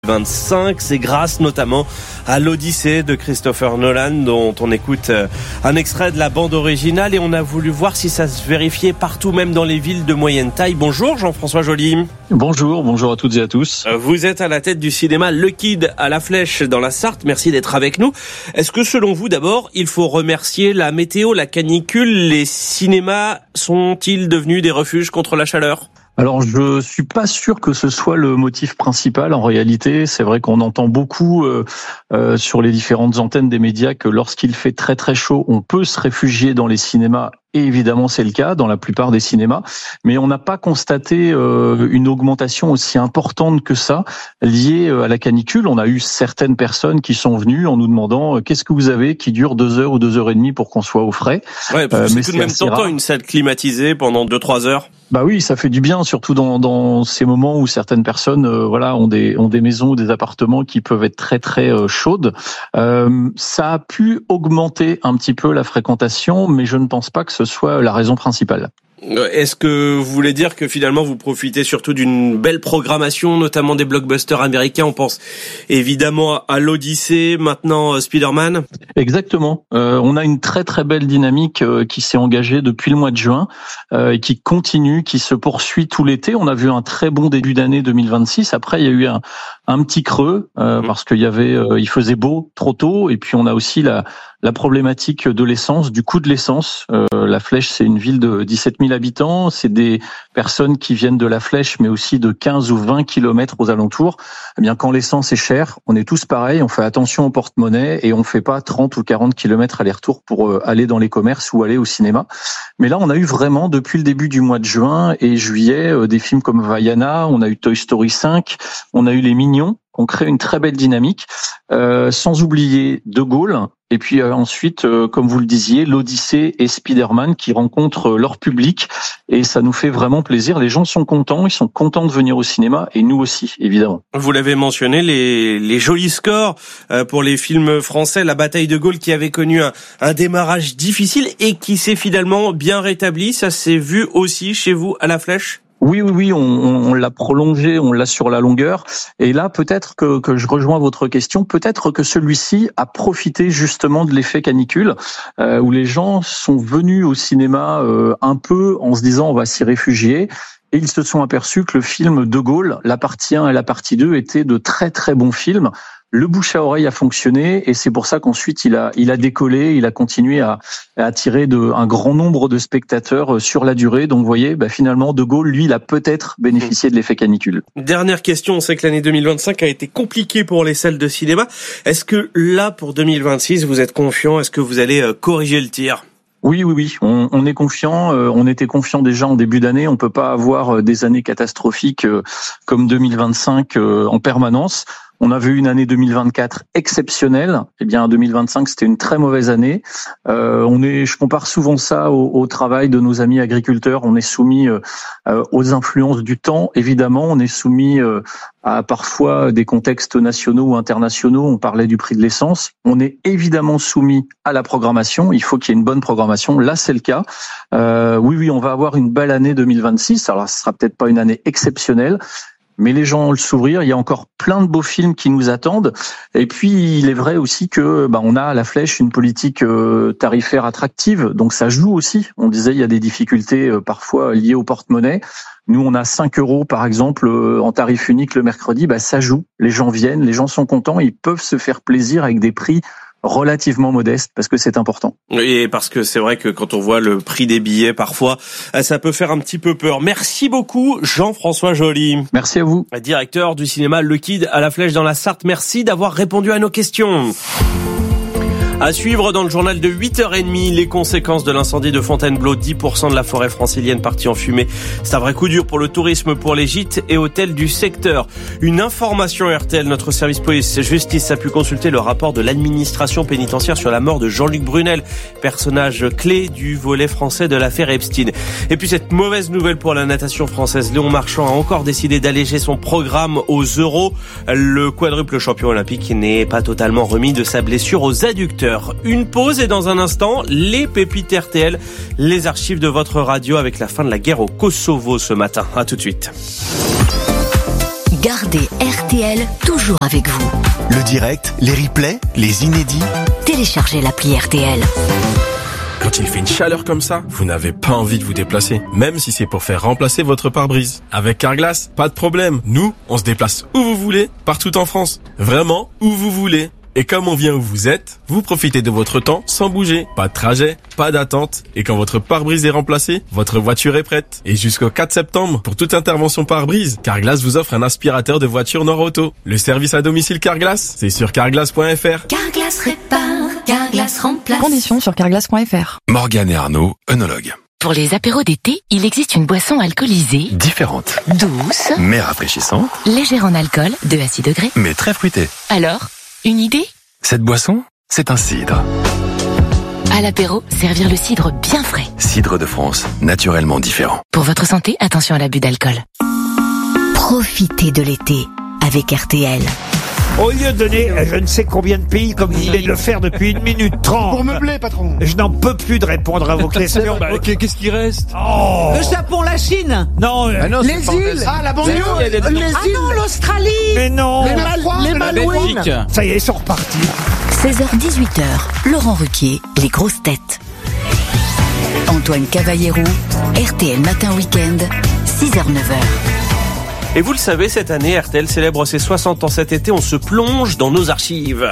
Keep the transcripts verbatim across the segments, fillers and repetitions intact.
vingt-cinq, c'est grâce notamment à l'Odyssée de Christopher Nolan dont on écoute un extrait de la bande originale et on a voulu voir si ça se vérifiait partout, même dans les villes de moyenne taille. Bonjour Jean-François Joly. Bonjour, bonjour à toutes et à tous. Vous êtes à la tête du cinéma Le Kid à la Flèche dans la Sarthe, merci d'être avec nous. Est-ce que selon vous d'abord, il faut remercier la météo, la canicule, les cinémas sont-ils devenus des refuges contre la chaleur ? Alors, je suis pas sûr que ce soit le motif principal. En réalité, c'est vrai qu'on entend beaucoup euh, euh, sur les différentes antennes des médias que lorsqu'il fait très très chaud, on peut se réfugier dans les cinémas. Et évidemment, c'est le cas dans la plupart des cinémas, mais on n'a pas constaté euh, une augmentation aussi importante que ça liée à la canicule. On a eu certaines personnes qui sont venues en nous demandant euh, qu'est-ce que vous avez qui dure deux heures ou deux heures et demie pour qu'on soit au frais. Ouais, parce que euh, c'est mais tout de même tentant une salle climatisée pendant deux trois heures. Bah oui, ça fait du bien, surtout dans, dans ces moments où certaines personnes, euh, voilà, ont des ont des maisons ou des appartements qui peuvent être très très euh, chaudes. Euh, ça a pu augmenter un petit peu la fréquentation, mais je ne pense pas que ce soit la raison principale. Est-ce que vous voulez dire que finalement vous profitez surtout d'une belle programmation, notamment des blockbusters américains? On pense évidemment à l'Odyssée, maintenant Spider-Man. Exactement. Euh, on a une très très belle dynamique euh, qui s'est engagée depuis le mois de juin euh, et qui continue, qui se poursuit tout l'été. On a vu un très bon début d'année deux mille vingt-six. Après, il y a eu un, un petit creux euh, mmh. parce qu'il y avait, euh, il faisait beau trop tôt, et puis on a aussi la la problématique de l'essence, du coût de l'essence. Euh, la Flèche, c'est une ville de dix-sept mille habitants. C'est des personnes qui viennent de la Flèche, mais aussi de quinze ou vingt kilomètres aux alentours. Eh bien, quand l'essence est chère, on est tous pareils. On fait attention au porte-monnaie et on fait pas trente ou quarante kilomètres aller-retour pour euh, aller dans les commerces ou aller au cinéma. Mais là, on a eu vraiment, depuis le début du mois de juin et juillet, euh, des films comme Vaiana, on a eu Toy Story cinq, on a eu Les Mignons. On crée une très belle dynamique, euh, sans oublier De Gaulle. Et puis euh, ensuite, euh, comme vous le disiez, l'Odyssée et Spider-Man qui rencontrent leur public. Et ça nous fait vraiment plaisir. Les gens sont contents, ils sont contents de venir au cinéma. Et nous aussi, évidemment. Vous l'avez mentionné, les, les jolis scores euh, pour les films français. La bataille de Gaulle qui avait connu un, un démarrage difficile et qui s'est finalement bien rétabli. Ça s'est vu aussi chez vous à la Flèche ? Oui, oui, oui, on, on l'a prolongé, on l'a sur la longueur. Et là, peut-être que, que je rejoins votre question, peut-être que celui-ci a profité justement de l'effet canicule, euh, où les gens sont venus au cinéma euh, un peu en se disant on va s'y réfugier. Et ils se sont aperçus que le film De Gaulle, la partie un et la partie deux, étaient de très très bons films. Le bouche à oreille a fonctionné et c'est pour ça qu'ensuite il a il a décollé, il a continué à, à attirer de, un grand nombre de spectateurs sur la durée. Donc vous voyez, bah, finalement De Gaulle, lui, il a peut-être bénéficié de l'effet canicule. Dernière question, on sait que l'année deux mille vingt-cinq a été compliquée pour les salles de cinéma. Est-ce que là, pour deux mille vingt-six, vous êtes confiant? Est-ce que vous allez corriger le tir? Oui, oui, oui. On, on est confiant. Euh, on était confiant déjà en début d'année. On peut pas avoir des années catastrophiques euh, comme deux mille vingt-cinq euh, en permanence. On avait eu une année deux mille vingt-quatre exceptionnelle. Eh bien, deux mille vingt-cinq, c'était une très mauvaise année. Euh, on est, je compare souvent ça au, au travail de nos amis agriculteurs. On est soumis euh, aux influences du temps. Évidemment, on est soumis euh, à parfois des contextes nationaux ou internationaux. On parlait du prix de l'essence. On est évidemment soumis à la programmation. Il faut qu'il y ait une bonne programmation. Là, c'est le cas. Euh, oui, oui, on va avoir une belle année deux mille vingt-six. Alors, ce sera peut-être pas une année exceptionnelle, mais les gens ont le sourire. Il y a encore plein de beaux films qui nous attendent. Et puis, il est vrai aussi que bah, on a à la Flèche une politique euh, tarifaire attractive. Donc, ça joue aussi. On disait il y a des difficultés euh, parfois liées au porte-monnaie. Nous, on a cinq euros, par exemple, euh, en tarif unique le mercredi. Bah, ça joue. Les gens viennent, les gens sont contents. Ils peuvent se faire plaisir avec des prix relativement modeste parce que c'est important. Et parce que c'est vrai que quand on voit le prix des billets, parfois, ça peut faire un petit peu peur. Merci beaucoup, Jean-François Joly. Merci à vous. Directeur du cinéma Le Kid à la Flèche dans la Sarthe. Merci d'avoir répondu à nos questions. À suivre dans le journal de huit heures trente, les conséquences de l'incendie de Fontainebleau. dix pour cent de la forêt francilienne partie en fumée. C'est un vrai coup dur pour le tourisme, pour les gîtes et hôtels du secteur. Une information R T L, notre service police-justice a pu consulter le rapport de l'administration pénitentiaire sur la mort de Jean-Luc Brunel, personnage clé du volet français de l'affaire Epstein. Et puis cette mauvaise nouvelle pour la natation française. Léon Marchand a encore décidé d'alléger son programme aux Euros. Le quadruple champion olympique n'est pas totalement remis de sa blessure aux adducteurs. Une pause et dans un instant, les pépites R T L, les archives de votre radio avec la fin de la guerre au Kosovo ce matin. À tout de suite. Gardez R T L toujours avec vous. Le direct, les replays, les inédits. Téléchargez l'appli R T L. Quand il fait une chaleur comme ça, vous n'avez pas envie de vous déplacer, même si c'est pour faire remplacer votre pare-brise. Avec Carglass, pas de problème. Nous, on se déplace où vous voulez, partout en France. Vraiment, où vous voulez. Et comme on vient où vous êtes, vous profitez de votre temps sans bouger. Pas de trajet, pas d'attente. Et quand votre pare-brise est remplacé, votre voiture est prête. Et jusqu'au quatre septembre, pour toute intervention pare-brise, Carglass vous offre un aspirateur de voiture Nord-Auto. Le service à domicile Carglass, c'est sur carglass point f r. Carglass répare, Carglass remplace. Conditions sur carglass point f r. Morgane et Arnaud, œnologues. Pour les apéros d'été, il existe une boisson alcoolisée, Différente, douce, mais rafraîchissante, légère en alcool, deux à six degrés. mais très fruitée. Alors, une idée? Cette boisson, c'est un cidre. À l'apéro, servir le cidre bien frais. Cidre de France, naturellement différent. Pour votre santé, attention à l'abus d'alcool. Profitez de l'été avec R T L. Au lieu de donner je ne sais combien de pays, comme vous venez de le faire depuis une minute trente. Pour meubler, patron. Je n'en peux plus de répondre à vos questions. Bah, ok, qu'est-ce qui reste? Oh. Le Japon, la Chine. Non, euh, Ah non, Les c'est pas îles. Ah, la banlieue. Les Les îles. Ah non, l'Australie. mais non. Les, Mal- les Malouines. Ça y est, ils sont repartis. seize heures dix-huit heures, Laurent Ruquier, les grosses têtes. Antoine Cavallero, R T L Matin Week-end, six heures neuf heures. Et vous le savez, cette année, R T L célèbre ses soixante ans cet été. On se plonge dans nos archives.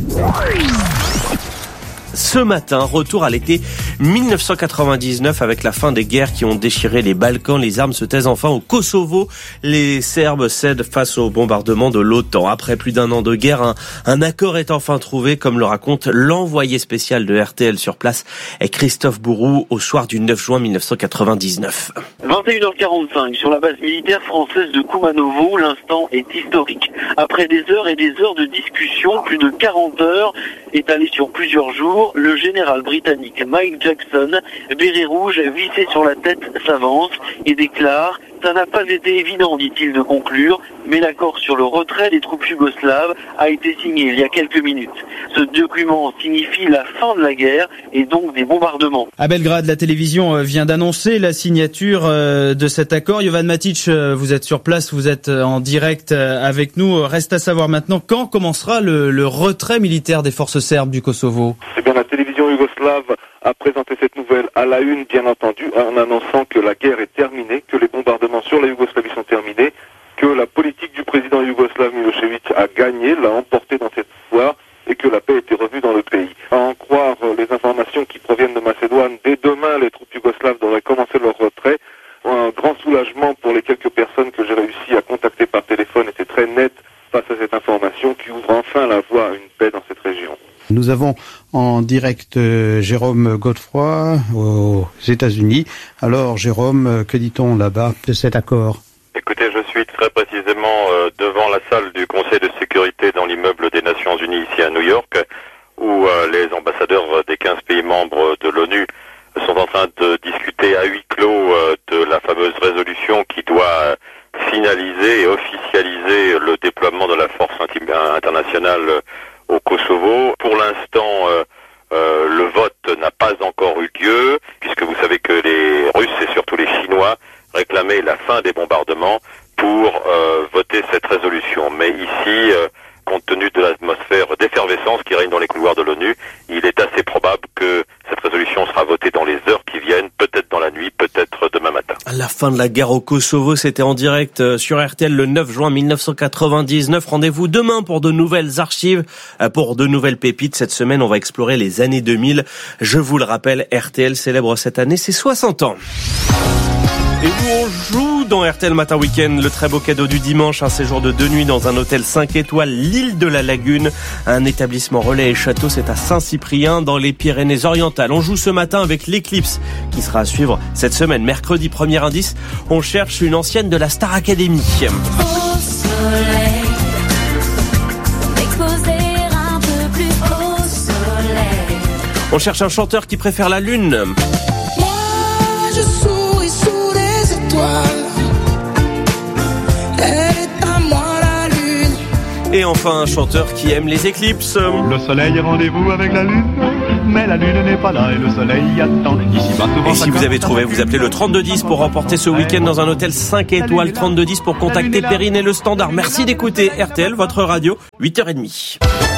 Ce matin, retour à l'été mille neuf cent quatre-vingt-dix-neuf avec la fin des guerres qui ont déchiré les Balkans. Les armes se taisent enfin au Kosovo. Les Serbes cèdent face au bombardement de l'OTAN. Après plus d'un an de guerre, un, un accord est enfin trouvé, comme le raconte l'envoyé spécial de R T L sur place, et Christophe Bourou, au soir du neuf juin mille neuf cent quatre-vingt-dix-neuf. vingt et une heures quarante-cinq, sur la base militaire française de Koumanovo, l'instant est historique. Après des heures et des heures de discussion, plus de quarante heures, étalées sur plusieurs jours, le général britannique Mike Jackson, béret rouge vissé sur la tête, s'avance et déclare « Ça n'a pas été évident, dit-il, de conclure, mais l'accord sur le retrait des troupes yougoslaves a été signé il y a quelques minutes. Ce document signifie la fin de la guerre et donc des bombardements. » À Belgrade, la télévision vient d'annoncer la signature de cet accord. Jovan Matic, vous êtes sur place, vous êtes en direct avec nous. Reste à savoir maintenant quand commencera le, le retrait militaire des forces serbes du Kosovo. C'est bien la télévision yougoslave a présenté cette nouvelle à la une, bien entendu, en annonçant que la guerre est terminée, que les bombardements sur la Yougoslavie sont terminés, que la politique du président yougoslave Milosevic a gagné, l'a emporté dans cette histoire, et que la paix était revue dans le pays. À en croire les informations qui proviennent de Macédoine, dès demain, les troupes yougoslaves devraient commencer leur retrait. Un grand soulagement pour les quelques personnes que j'ai réussi à contacter par téléphone était très net face à cette information qui ouvre enfin la voie à une paix dans cette région. Nous avons en direct euh, Jérôme Godefroy aux États-Unis. Alors Jérôme, que dit-on là-bas de cet accord ? Écoutez, je suis très précisément euh, devant la salle du Conseil de sécurité dans l'immeuble des Nations Unies ici à New York, où euh, les ambassadeurs des quinze pays membres de l'ONU sont en train de discuter à huis clos euh, de la fameuse résolution qui doit euh, finaliser et officialiser le déploiement de la force internationale euh, au Kosovo. Pour l'instant, euh, euh, le vote n'a pas encore eu lieu, puisque vous savez que les Russes et surtout les Chinois réclamaient la fin des bombardements pour euh, voter cette résolution. Mais ici, euh, compte tenu de l'atmosphère d'effervescence qui règne dans les couloirs de l'ONU, il est assez probable que cette résolution sera votée dans les heures qui viennent, peut-être dans la nuit, peut-être demain matin. La fin de la guerre au Kosovo, c'était en direct sur R T L le neuf juin mille neuf cent quatre-vingt-dix-neuf. Rendez-vous demain pour de nouvelles archives, pour de nouvelles pépites. Cette semaine, on va explorer les années deux mille. Je vous le rappelle, R T L célèbre cette année ses soixante ans. Et nous, on joue dans R T L Matin Week-end le très beau cadeau du dimanche, un séjour de deux nuits dans un hôtel cinq étoiles, l'île de la Lagune, un établissement relais et château, c'est à Saint-Cyprien dans les Pyrénées-Orientales. On joue ce matin avec l'Éclipse qui sera à suivre cette semaine. Mercredi, premier indice, on cherche une ancienne de la Star Academy. Au soleil, exposer un peu plus au soleil. On cherche un chanteur qui préfère la lune. Moi, je souris sous les étoiles. Elle est à moi la lune. Et enfin, un chanteur qui aime les éclipses. Le soleil est rendez-vous avec la lune, mais la lune n'est pas là et le soleil attend. Ici-bas, souvent, et si vous avez trouvé, vous appelez le trente-deux dix pour remporter ce week-end dans un hôtel cinq étoiles. trente-deux dix pour contacter Perrine et le Standard. Merci d'écouter R T L, votre radio, huit heures trente.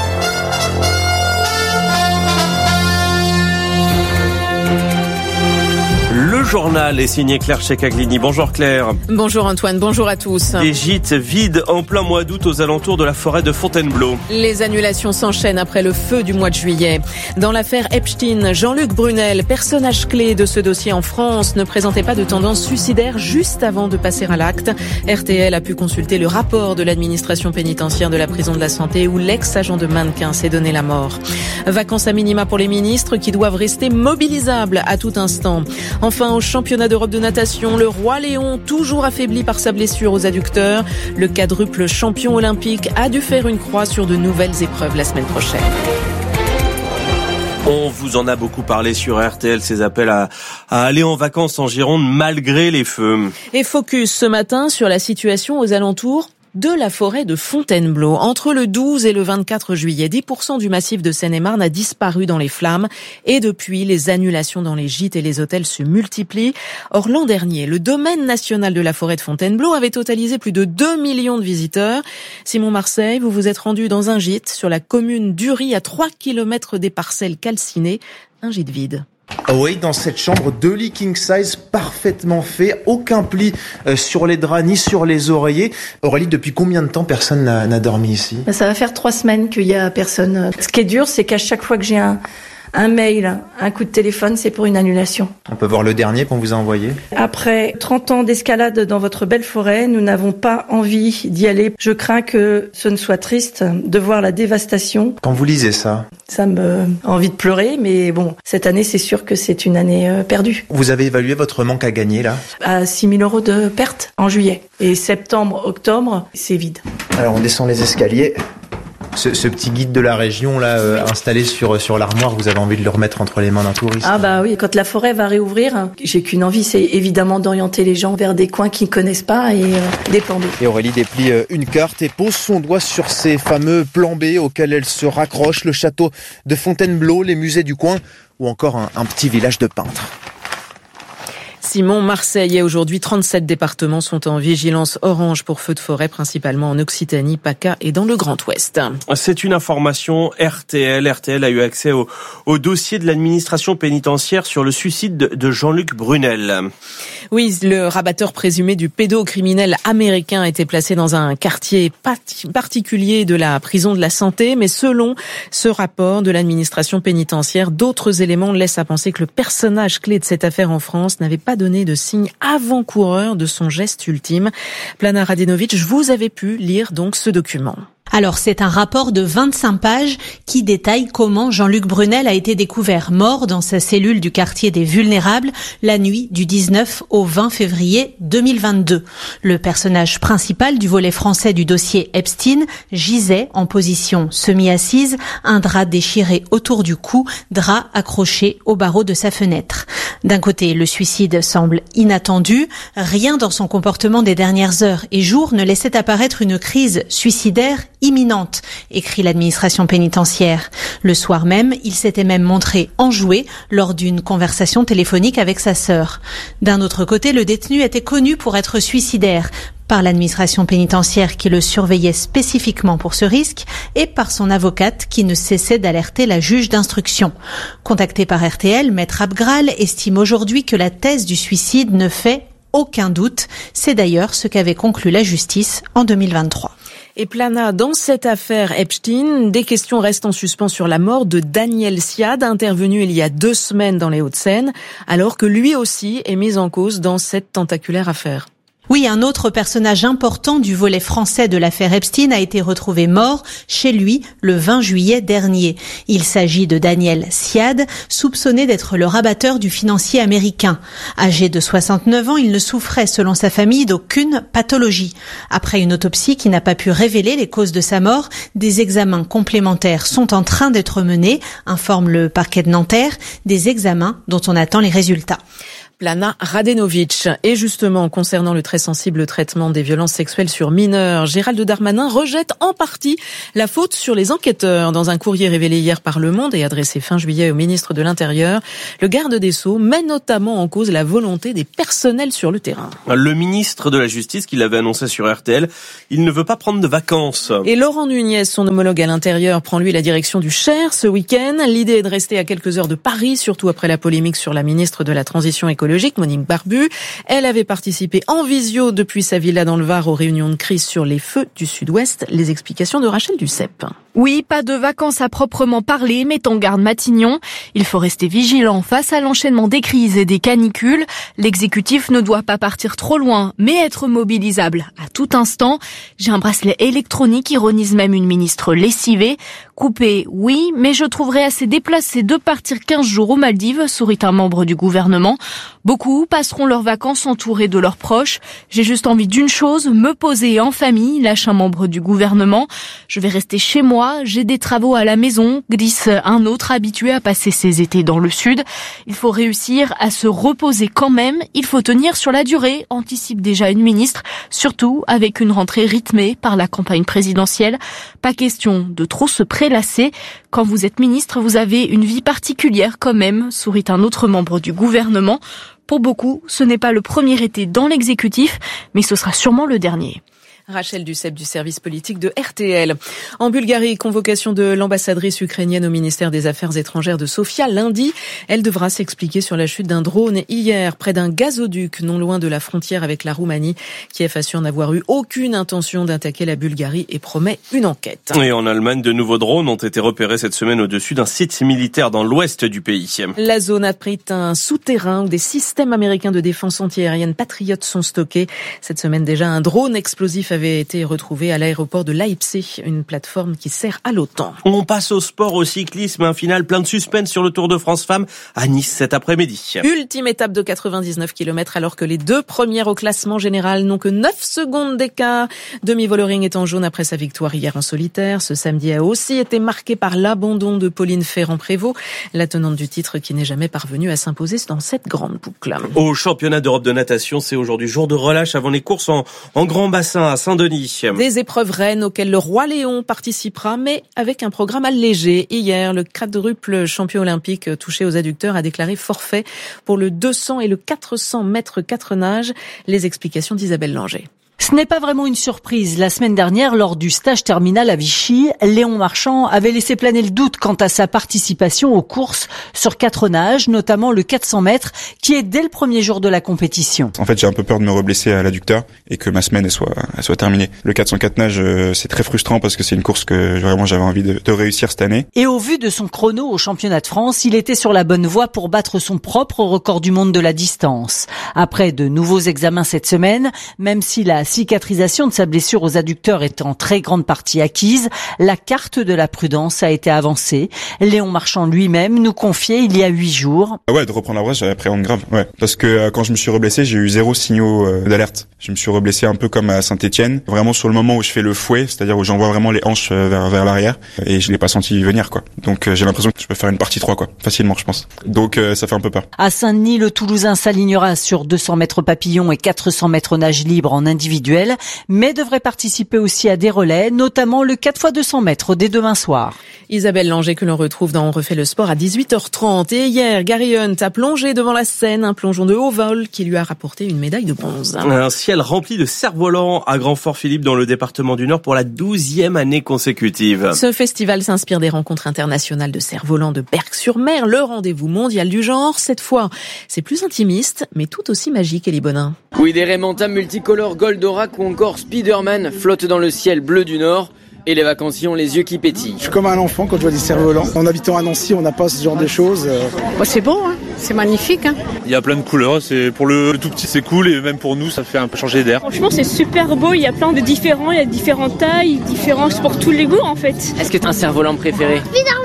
Le journal est signé Claire Checaglini. Bonjour Claire. Bonjour Antoine, bonjour à tous. Des gîtes vides en plein mois d'août aux alentours de la forêt de Fontainebleau. Les annulations s'enchaînent après le feu du mois de juillet. Dans l'affaire Epstein, Jean-Luc Brunel, personnage clé de ce dossier en France, ne présentait pas de tendance suicidaire juste avant de passer à l'acte. R T L a pu consulter le rapport de l'administration pénitentiaire de la prison de la Santé où l'ex-agent de mannequin s'est donné la mort. Vacances à minima pour les ministres qui doivent rester mobilisables à tout instant. Enfin, au championnat d'Europe de natation, le Roi Léon, toujours affaibli par sa blessure aux adducteurs, le quadruple champion olympique a dû faire une croix sur de nouvelles épreuves la semaine prochaine. On vous en a beaucoup parlé sur R T L, ces appels à, à aller en vacances en Gironde malgré les feux. Et focus ce matin sur la situation aux alentours de la forêt de Fontainebleau. Entre le douze et le vingt-quatre juillet, dix pour cent du massif de Seine-et-Marne a disparu dans les flammes et depuis, les annulations dans les gîtes et les hôtels se multiplient. Or, l'an dernier, le domaine national de la forêt de Fontainebleau avait totalisé plus de deux millions de visiteurs. Simon Marseille, vous vous êtes rendu dans un gîte sur la commune d'Ury à trois kilomètres des parcelles calcinées, un gîte vide. Oui, dans cette chambre, deux lits king size parfaitement faits, aucun pli euh, sur les draps ni sur les oreillers. Aurélie, depuis combien de temps personne n'a, n'a dormi ici ? Ça va faire trois semaines qu'il y a personne. Ce qui est dur, c'est qu'à chaque fois que j'ai un, un mail, un coup de téléphone, c'est pour une annulation. On peut voir le dernier qu'on vous a envoyé ? Après trente ans d'escalade dans votre belle forêt, nous n'avons pas envie d'y aller. Je crains que ce ne soit triste de voir la dévastation. Quand vous lisez ça ? Ça me envie de pleurer, mais bon, cette année, c'est sûr que c'est une année euh, perdue. Vous avez évalué votre manque à gagner, là ? À six mille euros de perte en juillet. Et septembre, octobre, c'est vide. Alors, on descend les escaliers. Ce, ce petit guide de la région là euh, installé sur sur l'armoire, vous avez envie de le remettre entre les mains d'un touriste ? Ah bah oui, quand la forêt va réouvrir, j'ai qu'une envie, c'est évidemment d'orienter les gens vers des coins qu'ils ne connaissent pas et euh, des plans B. Et Aurélie déplie euh, une carte et pose son doigt sur ces fameux plans B auxquels elle se raccroche, le château de Fontainebleau, les musées du coin ou encore un, un petit village de peintres. Simon Marseille, et aujourd'hui, trente-sept départements sont en vigilance orange pour feux de forêt, principalement en Occitanie, PACA et dans le Grand Ouest. C'est une information R T L. R T L a eu accès au, au dossier de l'administration pénitentiaire sur le suicide de, de Jean-Luc Brunel. Oui, le rabatteur présumé du pédocriminel américain a été placé dans un quartier particulier de la prison de la Santé, mais selon ce rapport de l'administration pénitentiaire, d'autres éléments laissent à penser que le personnage clé de cette affaire en France n'avait pas donné de signe avant-coureur de son geste ultime. Plana Radenovic, vous avez pu lire donc ce document. Alors, c'est un rapport de vingt-cinq pages qui détaille comment Jean-Luc Brunel a été découvert mort dans sa cellule du quartier des Vulnérables la nuit du dix-neuf au vingt février deux mille vingt-deux. Le personnage principal du volet français du dossier Epstein gisait en position semi-assise, un drap déchiré autour du cou, drap accroché au barreau de sa fenêtre. D'un côté, le suicide semble inattendu. Rien dans son comportement des dernières heures et jours ne laissait apparaître une crise suicidaire imminente, écrit l'administration pénitentiaire. Le soir même, il s'était même montré enjoué lors d'une conversation téléphonique avec sa sœur. D'un autre côté, le détenu était connu pour être suicidaire par l'administration pénitentiaire qui le surveillait spécifiquement pour ce risque et par son avocate qui ne cessait d'alerter la juge d'instruction. Contacté par R T L, Maître Abgral estime aujourd'hui que la thèse du suicide ne fait aucun doute. C'est d'ailleurs ce qu'avait conclu la justice en deux mille vingt-trois. Et Plana, dans cette affaire Epstein, des questions restent en suspens sur la mort de Daniel Siad, intervenu il y a deux semaines dans les Hauts-de-Seine, alors que lui aussi est mis en cause dans cette tentaculaire affaire. Oui, un autre personnage important du volet français de l'affaire Epstein a été retrouvé mort chez lui le vingt juillet dernier. Il s'agit de Daniel Siad, soupçonné d'être le rabatteur du financier américain. Âgé de soixante-neuf ans, il ne souffrait, selon sa famille, d'aucune pathologie. Après une autopsie qui n'a pas pu révéler les causes de sa mort, des examens complémentaires sont en train d'être menés, informe le parquet de Nanterre, des examens dont on attend les résultats. Lana Radenovic. Et justement, concernant le très sensible traitement des violences sexuelles sur mineurs, Gérald Darmanin rejette en partie la faute sur les enquêteurs. Dans un courrier révélé hier par Le Monde et adressé fin juillet au ministre de l'Intérieur, le garde des Sceaux met notamment en cause la volonté des personnels sur le terrain. Le ministre de la Justice, qui l'avait annoncé sur R T L, il ne veut pas prendre de vacances. Et Laurent Nunez, son homologue à l'Intérieur, prend lui la direction du Cher ce week-end. L'idée est de rester à quelques heures de Paris, surtout après la polémique sur la ministre de la Transition écologique, Monique Barbu. Elle avait participé en visio depuis sa villa dans le Var aux réunions de crise sur les feux du Sud-Ouest. Les explications de Rachel Duceppe. Oui, pas de vacances à proprement parler, met en garde Matignon. Il faut rester vigilant face à l'enchaînement des crises et des canicules. L'exécutif ne doit pas partir trop loin, mais être mobilisable à tout instant. J'ai un bracelet électronique, ironise même une ministre lessivée. Coupé, oui, mais je trouverais assez déplacé de partir quinze jours aux Maldives, sourit un membre du gouvernement. Beaucoup passeront leurs vacances entourés de leurs proches. J'ai juste envie d'une chose, me poser en famille, lâche un membre du gouvernement. Je vais rester chez moi, j'ai des travaux à la maison, glisse un autre habitué à passer ses étés dans le sud. Il faut réussir à se reposer quand même, il faut tenir sur la durée, anticipe déjà une ministre, surtout avec une rentrée rythmée par la campagne présidentielle. Pas question de trop se prélasser. Quand vous êtes ministre, vous avez une vie particulière quand même, sourit un autre membre du gouvernement. Pour beaucoup, ce n'est pas le premier été dans l'exécutif, mais ce sera sûrement le dernier. Rachel Duceppe du service politique de R T L. En Bulgarie, convocation de l'ambassadrice ukrainienne au ministère des Affaires étrangères de Sofia lundi. Elle devra s'expliquer sur la chute d'un drone hier près d'un gazoduc non loin de la frontière avec la Roumanie. Kiev assure n'avoir eu aucune intention d'attaquer la Bulgarie et promet une enquête. Et en Allemagne, de nouveaux drones ont été repérés cette semaine au-dessus d'un site militaire dans l'ouest du pays. La zone abrite un souterrain où des systèmes américains de défense antiaérienne Patriot sont stockés. Cette semaine déjà, un drone explosif avait été retrouvé à l'aéroport de Leipzig, une plateforme qui sert à l'OTAN. On passe au sport, au cyclisme, un final plein de suspense sur le Tour de France Femmes à Nice cet après-midi. Ultime étape de quatre-vingt-dix-neuf kilomètres alors que les deux premières au classement général n'ont que neuf secondes d'écart. Demi Vollering est en jaune après sa victoire hier en solitaire. Ce samedi a aussi été marqué par l'abandon de Pauline Ferrand-Prévot, la tenante du titre qui n'est jamais parvenue à s'imposer dans cette grande boucle. Au championnat d'Europe de natation, c'est aujourd'hui jour de relâche avant les courses en, en grand bassin à Saint-Denis. Des épreuves reines auxquelles le Roi Léon participera, mais avec un programme allégé. Hier, le quadruple champion olympique touché aux adducteurs a déclaré forfait pour le deux cents et le quatre cents mètres quatre nages. Les explications d'Isabelle Langer. Ce n'est pas vraiment une surprise. La semaine dernière, lors du stage terminal à Vichy, Léon Marchand avait laissé planer le doute quant à sa participation aux courses sur quatre nages, notamment le quatre cents mètres, qui est dès le premier jour de la compétition. En fait, j'ai un peu peur de me reblesser à l'adducteur et que ma semaine elle soit, elle soit terminée. Le quatre cent quatre nages, c'est très frustrant parce que c'est une course que vraiment j'avais envie de, de réussir cette année. Et au vu de son chrono au championnat de France, il était sur la bonne voie pour battre son propre record du monde de la distance. Après de nouveaux examens cette semaine, même si la cicatrisation de sa blessure aux adducteurs est en très grande partie acquise, la carte de la prudence a été avancée. Léon Marchand lui-même nous confiait il y a huit jours. Ouais, de reprendre la brasse, j'avais appréhende grave. Ouais, parce que euh, quand je me suis reblessé, j'ai eu zéro signaux euh, d'alerte. Je me suis reblessé un peu comme à Saint-Étienne, vraiment sur le moment où je fais le fouet, c'est-à-dire où j'envoie vraiment les hanches euh, vers vers l'arrière, et je l'ai pas senti venir quoi. Donc euh, j'ai l'impression que je peux faire une partie trois quoi, facilement je pense. Donc euh, ça fait un peu peur. À Saint-Denis, le Toulousain s'alignera sur deux cents mètres papillon et quatre cents mètres nage libre en individuel, mais devrait participer aussi à des relais, notamment le quatre fois deux cents mètres dès demain soir. Isabelle Langer que l'on retrouve dans On refait le sport à dix-huit heures trente. Et hier, Gary Hunt a plongé devant la Seine, un plongeon de haut vol qui lui a rapporté une médaille de bronze. Un ciel rempli de cerfs-volants à Grand-Fort-Philippe dans le département du Nord pour la douzième année consécutive. Ce festival s'inspire des rencontres internationales de cerfs-volants de Berck-sur-Mer, le rendez-vous mondial du genre. Cette fois, c'est plus intimiste, mais tout aussi magique, Elie Bonin. Oui, des raies multicolores Goldorak ou encore Spider-Man flottent dans le ciel bleu du Nord. Et les vacanciers ont les yeux qui pétillent. Je suis comme un enfant quand je vois des cerfs-volants. En habitant à Nancy, on n'a pas ce genre de choses. Bon, c'est beau, hein, c'est magnifique. Hein. Il y a plein de couleurs, c'est pour le tout petit c'est cool et même pour nous ça fait un peu changer d'air. Franchement c'est super beau, il y a plein de différents, il y a différentes tailles, différents pour tous les goûts en fait. Est-ce que tu as un cerf-volant préféré ? Spider-Man.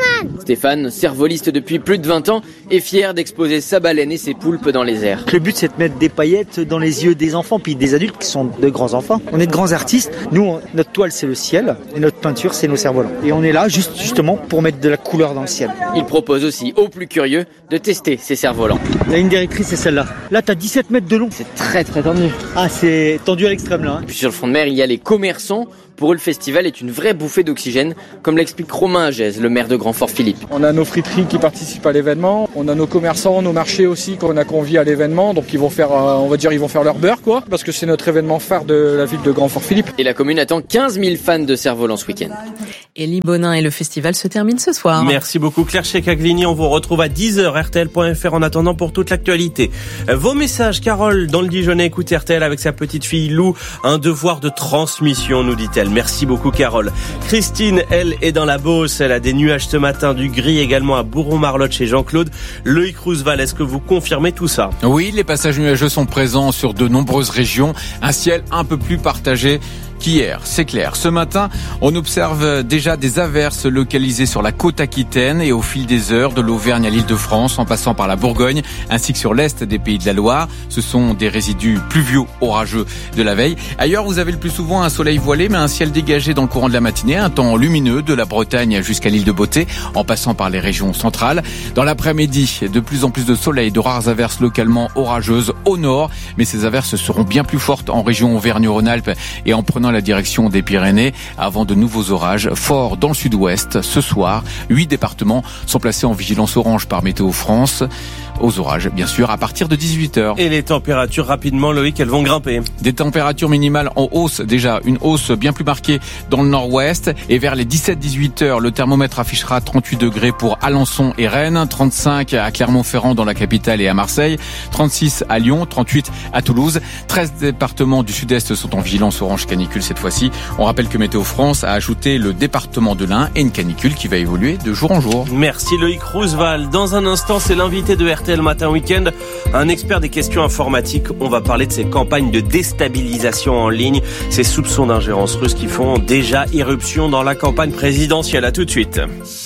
Stéphane, cervoliste depuis plus de vingt ans, est fier d'exposer sa baleine et ses poulpes dans les airs. Le but, c'est de mettre des paillettes dans les yeux des enfants, puis des adultes qui sont de grands enfants. On est de grands artistes. Nous, on, notre toile, c'est le ciel, et notre peinture, c'est nos cerfs-volants. Et on est là juste, justement pour mettre de la couleur dans le ciel. Il propose aussi aux plus curieux de tester ces cerfs-volants. La ligne directrice, c'est celle-là. Là, t'as dix-sept mètres de long. C'est très très tendu. Ah, c'est tendu à l'extrême là. Hein. Puis sur le front de mer, il y a les commerçants. Pour eux, le festival est une vraie bouffée d'oxygène, comme l'explique Romain Agèze, le maire de Grand-Fort-Philippe. On a nos friteries qui participent à l'événement, on a nos commerçants, nos marchés aussi qu'on a conviés à l'événement, donc ils vont faire, on va dire, ils vont faire leur beurre quoi, parce que c'est notre événement phare de la ville de Grand-Fort-Philippe. Et la commune attend quinze mille fans de cerfs-volants ce week-end. Élie Bonin et le festival se terminent ce soir. Merci beaucoup Claire Checaglini, on vous retrouve à dix heures R T L point F R en attendant pour toute l'actualité. Vos messages, Carole dans le Dijonais écoute R T L avec sa petite fille Lou, un devoir de transmission nous dit-elle. Merci beaucoup Carole. Christine, elle, est dans la Beauce. Elle a des nuages ce matin, du gris également à Bourron-Marlotte chez Jean-Claude. Loïc Roosevelt, est-ce que vous confirmez tout ça? Oui, les passages nuageux sont présents sur de nombreuses régions. Un ciel un peu plus partagé qu'hier, c'est clair. Ce matin, on observe déjà des averses localisées sur la côte aquitaine et au fil des heures, de l'Auvergne à l'Île-de-France, en passant par la Bourgogne, ainsi que sur l'est des Pays de la Loire. Ce sont des résidus pluviaux orageux de la veille. Ailleurs, vous avez le plus souvent un soleil voilé, mais un ciel dégagé dans le courant de la matinée, un temps lumineux de la Bretagne jusqu'à l'île de Beauté, en passant par les régions centrales. Dans l'après-midi, de plus en plus de soleil, de rares averses localement orageuses au nord, mais ces averses seront bien plus fortes en région Auvergne-Rhône-Alpes et en prenant la direction des Pyrénées, avant de nouveaux orages forts dans le sud-ouest. Ce soir, huit départements sont placés en vigilance orange par Météo France. Aux orages, bien sûr, à partir de dix-huit heures. Et les températures, rapidement, Loïc, elles vont grimper. Des températures minimales en hausse, déjà une hausse bien plus marquée dans le nord-ouest. Et vers les dix-sept à dix-huit heures, le thermomètre affichera trente-huit degrés pour Alençon et Rennes, trente-cinq à Clermont-Ferrand dans la capitale et à Marseille, trente-six à Lyon, trente-huit à Toulouse. treize départements du sud-est sont en vigilance orange canicule cette fois-ci. On rappelle que Météo France a ajouté le département de l'Ain et une canicule qui va évoluer de jour en jour. Merci Loïc Roosevelt. Dans un instant, c'est l'invité de R T L Matin Week-end, un expert des questions informatiques. On va parler de ces campagnes de déstabilisation en ligne, ces soupçons d'ingérence russe qui font déjà irruption dans la campagne présidentielle. À tout de suite.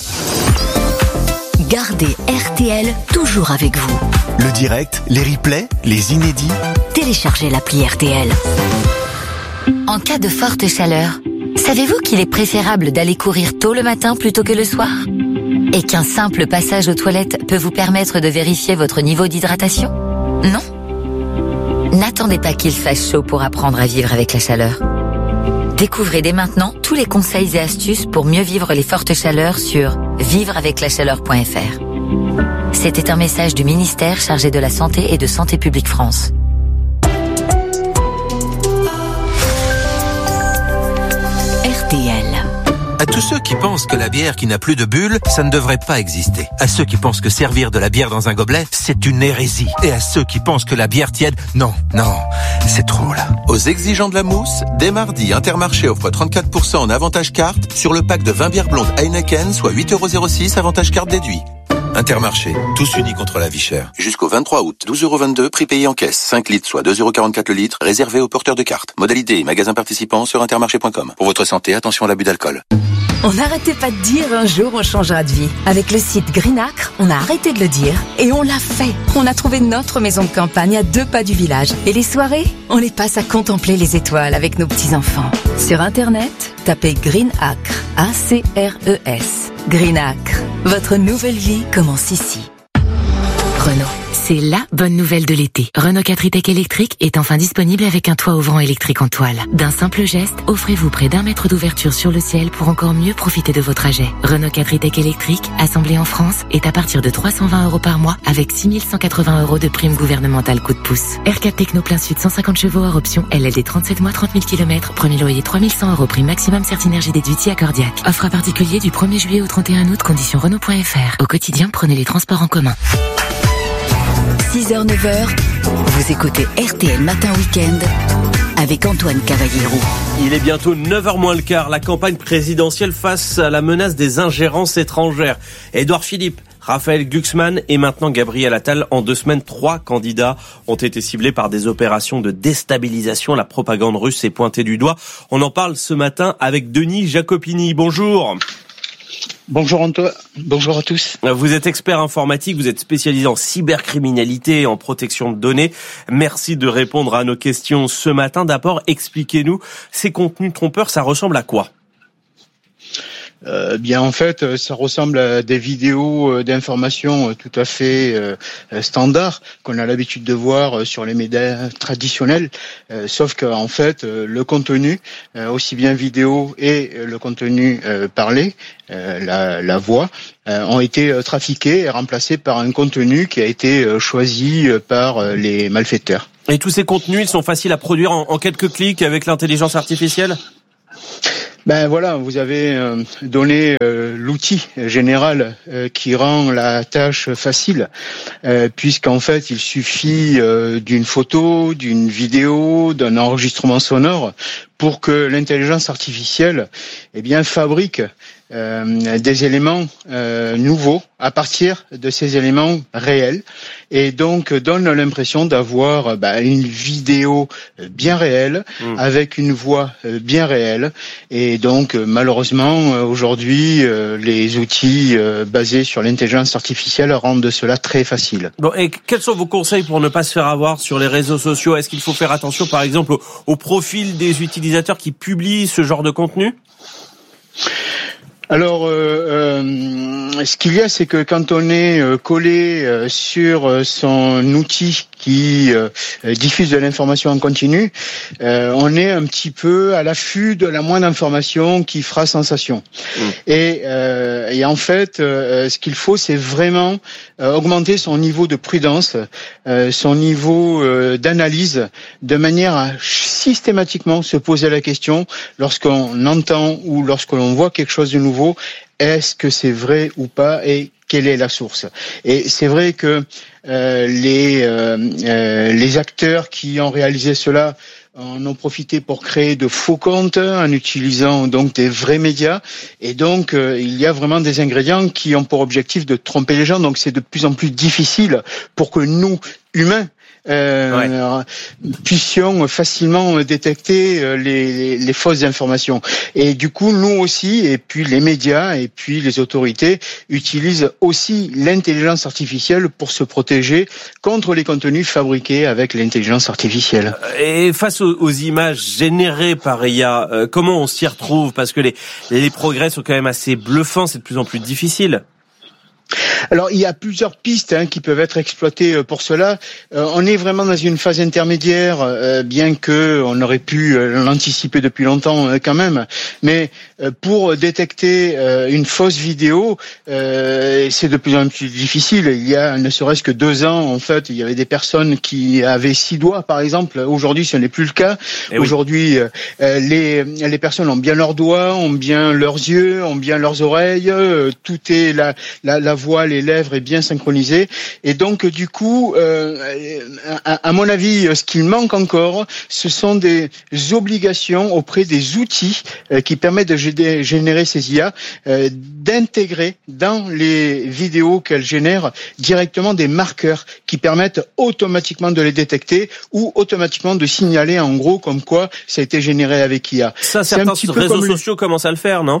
Gardez R T L toujours avec vous. Le direct, les replays, les inédits. Téléchargez l'appli R T L. En cas de forte chaleur, savez-vous qu'il est préférable d'aller courir tôt le matin plutôt que le soir ? Et qu'un simple passage aux toilettes peut vous permettre de vérifier votre niveau d'hydratation ? Non ? N'attendez pas qu'il fasse chaud pour apprendre à vivre avec la chaleur. Découvrez dès maintenant tous les conseils et astuces pour mieux vivre les fortes chaleurs sur vivre avec la chaleur point F R. C'était un message du ministère chargé de la Santé et de Santé publique France. R T L. À tous ceux qui pensent que la bière qui n'a plus de bulles, ça ne devrait pas exister. À ceux qui pensent que servir de la bière dans un gobelet, c'est une hérésie. Et à ceux qui pensent que la bière tiède, non, non, c'est trop là. Aux exigeants de la mousse, dès mardi, Intermarché offre trente-quatre pour cent en avantage carte sur le pack de vingt bières blondes Heineken, soit huit euros zéro six avantage carte déduit. Intermarché, tous unis contre la vie chère. Jusqu'au vingt-trois août, douze euros vingt-deux, prix payé en caisse. cinq litres, soit deux euros quarante-quatre le litre, réservé aux porteurs de cartes. Modalité et magasins participants sur intermarché point com. Pour votre santé, attention à l'abus d'alcool. On n'arrêtait pas de dire un jour on changera de vie. Avec le site Greenacre, on a arrêté de le dire et on l'a fait. On a trouvé notre maison de campagne à deux pas du village. Et les soirées, on les passe à contempler les étoiles avec nos petits-enfants. Sur Internet, tapez Greenacre, A C R E S. Greenacre, votre nouvelle vie commence ici. Renault, c'est la bonne nouvelle de l'été. Renault quatre e-Tech électrique est enfin disponible avec un toit ouvrant électrique en toile. D'un simple geste, offrez-vous près d'un mètre d'ouverture sur le ciel pour encore mieux profiter de vos trajets. Renault quatre e-Tech électrique, assemblé en France, est à partir de trois cent vingt euros par mois avec six mille cent quatre-vingts euros de prime gouvernementale coup de pouce. R quatre Techno plein sud cent cinquante chevaux hors option, L L D trente-sept mois trente mille kilomètres, premier loyer trois mille cent euros prime maximum Certinergie déduite accordiaque. Offre à particulier du premier juillet au trente et un août, conditions Renault point F R. Au quotidien, prenez les transports en commun. six heures neuf heures, vous écoutez R T L Matin Week-end avec Antoine Cavaliero. Il est bientôt neuf heures moins le quart. La campagne présidentielle face à la menace des ingérences étrangères. Édouard Philippe, Raphaël Glucksmann et maintenant Gabriel Attal. En deux semaines, trois candidats ont été ciblés par des opérations de déstabilisation. La propagande russe est pointée du doigt. On en parle ce matin avec Denis Jacopini. Bonjour. Bonjour Antoine, bonjour à tous. Vous êtes expert informatique, vous êtes spécialisé en cybercriminalité et en protection de données. Merci de répondre à nos questions ce matin. D'abord, expliquez-nous, ces contenus trompeurs, ça ressemble à quoi ? Euh, bien en fait, ça ressemble à des vidéos d'information tout à fait euh, standards qu'on a l'habitude de voir sur les médias traditionnels, euh, sauf qu'en fait, le contenu, euh, aussi bien vidéo et le contenu euh, parlé, euh, la, la voix, euh, ont été trafiqués et remplacés par un contenu qui a été choisi par les malfaiteurs. Et tous ces contenus, ils sont faciles à produire en, en quelques clics avec l'intelligence artificielle ? Ben voilà, vous avez euh, donné euh, l'outil général euh, qui rend la tâche facile, euh, puisqu'en fait il suffit euh, d'une photo, d'une vidéo, d'un enregistrement sonore pour que l'intelligence artificielle, eh bien, fabrique euh, des éléments euh, nouveaux à partir de ces éléments réels, et donc donne l'impression d'avoir bah, une vidéo bien réelle mmh. avec une voix bien réelle. Et donc malheureusement aujourd'hui euh, les outils euh, basés sur l'intelligence artificielle rendent cela très facile. Bon, et quels sont vos conseils pour ne pas se faire avoir sur les réseaux sociaux ? Est-ce qu'il faut faire attention par exemple au, au profil des utilisateurs qui publient ce genre de contenu ? Alors, euh, euh, ce qu'il y a, c'est que quand on est euh, collé euh, sur son outil qui euh, diffuse de l'information en continu, euh, on est un petit peu à l'affût de la moindre information qui fera sensation. Mmh. Et, euh, et en fait, euh, ce qu'il faut, c'est vraiment euh, augmenter son niveau de prudence, euh, son niveau euh, d'analyse, de manière à systématiquement se poser la question lorsqu'on entend ou lorsque l'on voit quelque chose de nouveau, est-ce que c'est vrai ou pas et quelle est la source ? Et c'est vrai que euh, les euh, euh, les acteurs qui ont réalisé cela en ont profité pour créer de faux comptes en utilisant donc des vrais médias, et donc euh, il y a vraiment des ingrédients qui ont pour objectif de tromper les gens. Donc c'est de plus en plus difficile pour que nous, humains, Euh, ouais. puissions facilement détecter les, les, les fausses informations. Et du coup, nous aussi, et puis les médias, et puis les autorités utilisent aussi l'intelligence artificielle pour se protéger contre les contenus fabriqués avec l'intelligence artificielle. Et face aux, aux images générées par I A, euh, comment on s'y retrouve ? Parce que les, les progrès sont quand même assez bluffants, c'est de plus en plus difficile. Alors, il y a plusieurs pistes hein, qui peuvent être exploitées pour cela. Euh, on est vraiment dans une phase intermédiaire, euh, bien que on aurait pu euh, l'anticiper depuis longtemps euh, quand même. Mais euh, pour détecter euh, une fausse vidéo, euh, c'est de plus en plus difficile. Il y a ne serait-ce que deux ans, en fait, il y avait des personnes qui avaient six doigts, par exemple. Aujourd'hui, ce n'est plus le cas. Et Aujourd'hui, oui. euh, les les personnes ont bien leurs doigts, ont bien leurs yeux, ont bien leurs oreilles. Euh, tout est la la, la voix, les lèvres est bien synchronisée, et donc du coup, euh, à, à mon avis, ce qu'il manque encore, ce sont des obligations auprès des outils euh, qui permettent de g- générer ces I A, euh, d'intégrer dans les vidéos qu'elles génèrent directement des marqueurs qui permettent automatiquement de les détecter ou automatiquement de signaler en gros comme quoi ça a été généré avec I A. Ça, certains réseaux sociaux le... commencent à le faire, non ?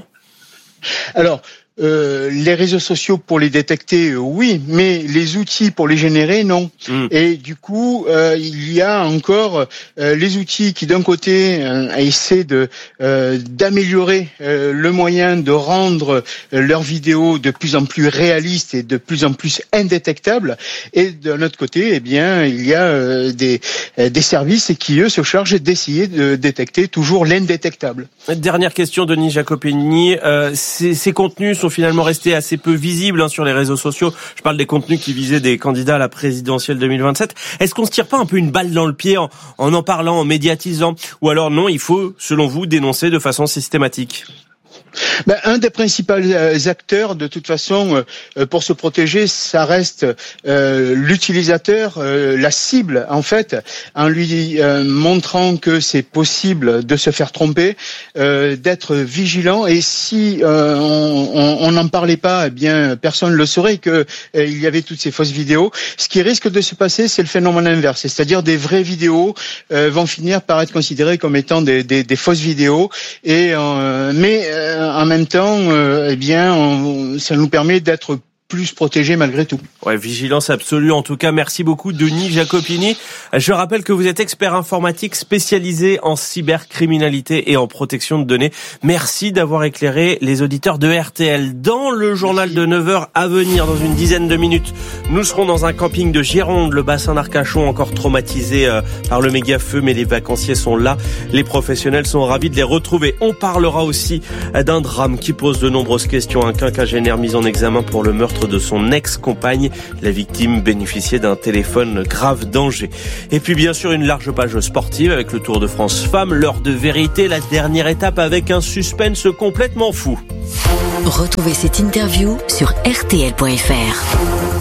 Alors, Euh, les réseaux sociaux pour les détecter, euh, oui, mais les outils pour les générer, non. Mmh. Et du coup, euh, il y a encore euh, les outils qui, d'un côté, euh, essaient de euh, d'améliorer euh, le moyen de rendre euh, leurs vidéos de plus en plus réalistes et de plus en plus indétectables. Et d'un autre côté, eh bien, il y a euh, des euh, des services qui eux se chargent d'essayer de détecter toujours l'indétectable. Dernière question, Denis Jacopini. Euh, ces, ces contenus sont finalement restés assez peu visibles hein, sur les réseaux sociaux. Je parle des contenus qui visaient des candidats à la présidentielle deux mille vingt-sept. Est-ce qu'on se tire pas un peu une balle dans le pied en, en en parlant, en médiatisant ? Ou alors non, il faut, selon vous, dénoncer de façon systématique ? Ben, un des principaux acteurs, de toute façon, euh, pour se protéger, ça reste euh, l'utilisateur, euh, la cible, en fait, en lui euh, montrant que c'est possible de se faire tromper, euh, d'être vigilant. Et si euh, on, on n'en parlait pas, eh bien personne ne le saurait que euh, il y avait toutes ces fausses vidéos. Ce qui risque de se passer, c'est le phénomène inverse, c'est-à-dire des vraies vidéos euh, vont finir par être considérées comme étant des, des, des fausses vidéos. Et euh, mais euh, en même temps, euh, eh bien, on, ça nous permet d'être plus protégé malgré tout. Ouais, vigilance absolue. En tout cas, merci beaucoup Denis Jacopini. Je rappelle que vous êtes expert informatique spécialisé en cybercriminalité et en protection de données. Merci d'avoir éclairé les auditeurs de R T L. Dans le journal de neuf heures à venir, dans une dizaine de minutes, nous serons dans un camping de Gironde, le bassin d'Arcachon, encore traumatisé euh, par le méga feu, mais les vacanciers sont là. Les professionnels sont ravis de les retrouver. On parlera aussi d'un drame qui pose de nombreuses questions. Un quinquagénaire mis en examen pour le meurtre de son ex-compagne. La victime bénéficiait d'un téléphone grave danger. Et puis bien sûr une large page sportive avec le Tour de France Femmes, l'heure de vérité, la dernière étape avec un suspense complètement fou. Retrouvez cette interview sur R T L point F R.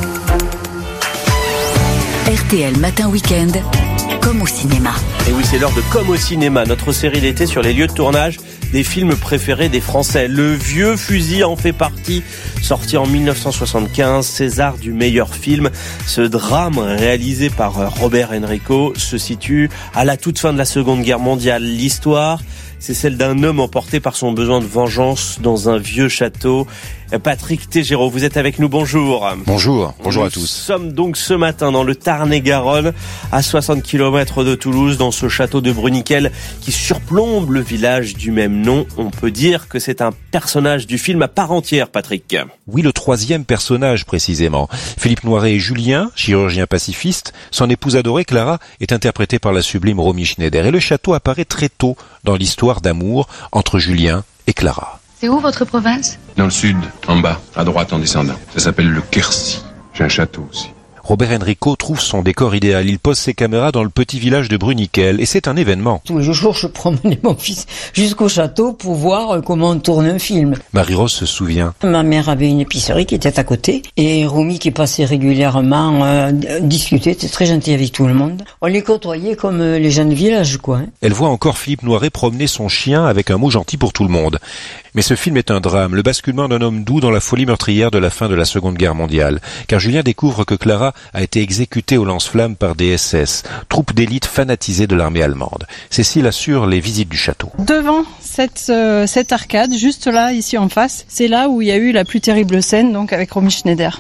R T L Matin Week-end, comme au cinéma. Et oui, c'est l'heure de Comme au cinéma, notre série d'été sur les lieux de tournage des films préférés des Français. Le Vieux Fusil en fait partie, sorti en mille neuf cent soixante-quinze, César du meilleur film. Ce drame réalisé par Robert Enrico se situe à la toute fin de la Seconde Guerre mondiale. L'histoire, c'est celle d'un homme emporté par son besoin de vengeance dans un vieux château. Patrick Tégéraud, vous êtes avec nous, bonjour. Bonjour, bonjour nous à tous. Nous sommes donc ce matin dans le Tarn-et-Garonne, à soixante kilomètres de Toulouse, dans ce château de Bruniquel qui surplombe le village du même nom. On peut dire que c'est un personnage du film à part entière, Patrick. Oui, le troisième personnage précisément. Philippe Noiret est Julien, chirurgien pacifiste. Son épouse adorée, Clara, est interprétée par la sublime Romy Schneider. Et le château apparaît très tôt dans l'histoire d'amour entre Julien et Clara. C'est où votre province? Dans le sud, en bas, à droite en descendant. Ça s'appelle le Quercy. J'ai un château aussi. Robert Enrico trouve son décor idéal. Il pose ses caméras dans le petit village de Bruniquel et c'est un événement. Tous les jours, je promenais mon fils jusqu'au château pour voir comment on tourne un film. Marie-Rose se souvient. Ma mère avait une épicerie qui était à côté et Romy qui passait régulièrement euh, discuter, était très gentil avec tout le monde. On les côtoyait comme les gens de village, quoi. Hein. Elle voit encore Philippe Noiret promener son chien avec un mot gentil pour tout le monde. Mais ce film est un drame, le basculement d'un homme doux dans la folie meurtrière de la fin de la Seconde Guerre mondiale. Car Julien découvre que Clara a été exécutée au lance-flammes par des S S, troupe d'élite fanatisée de l'armée allemande. Cécile assure les visites du château. Devant cette, euh, cette arcade, juste là, ici en face, c'est là où il y a eu la plus terrible scène, donc avec Romy Schneider.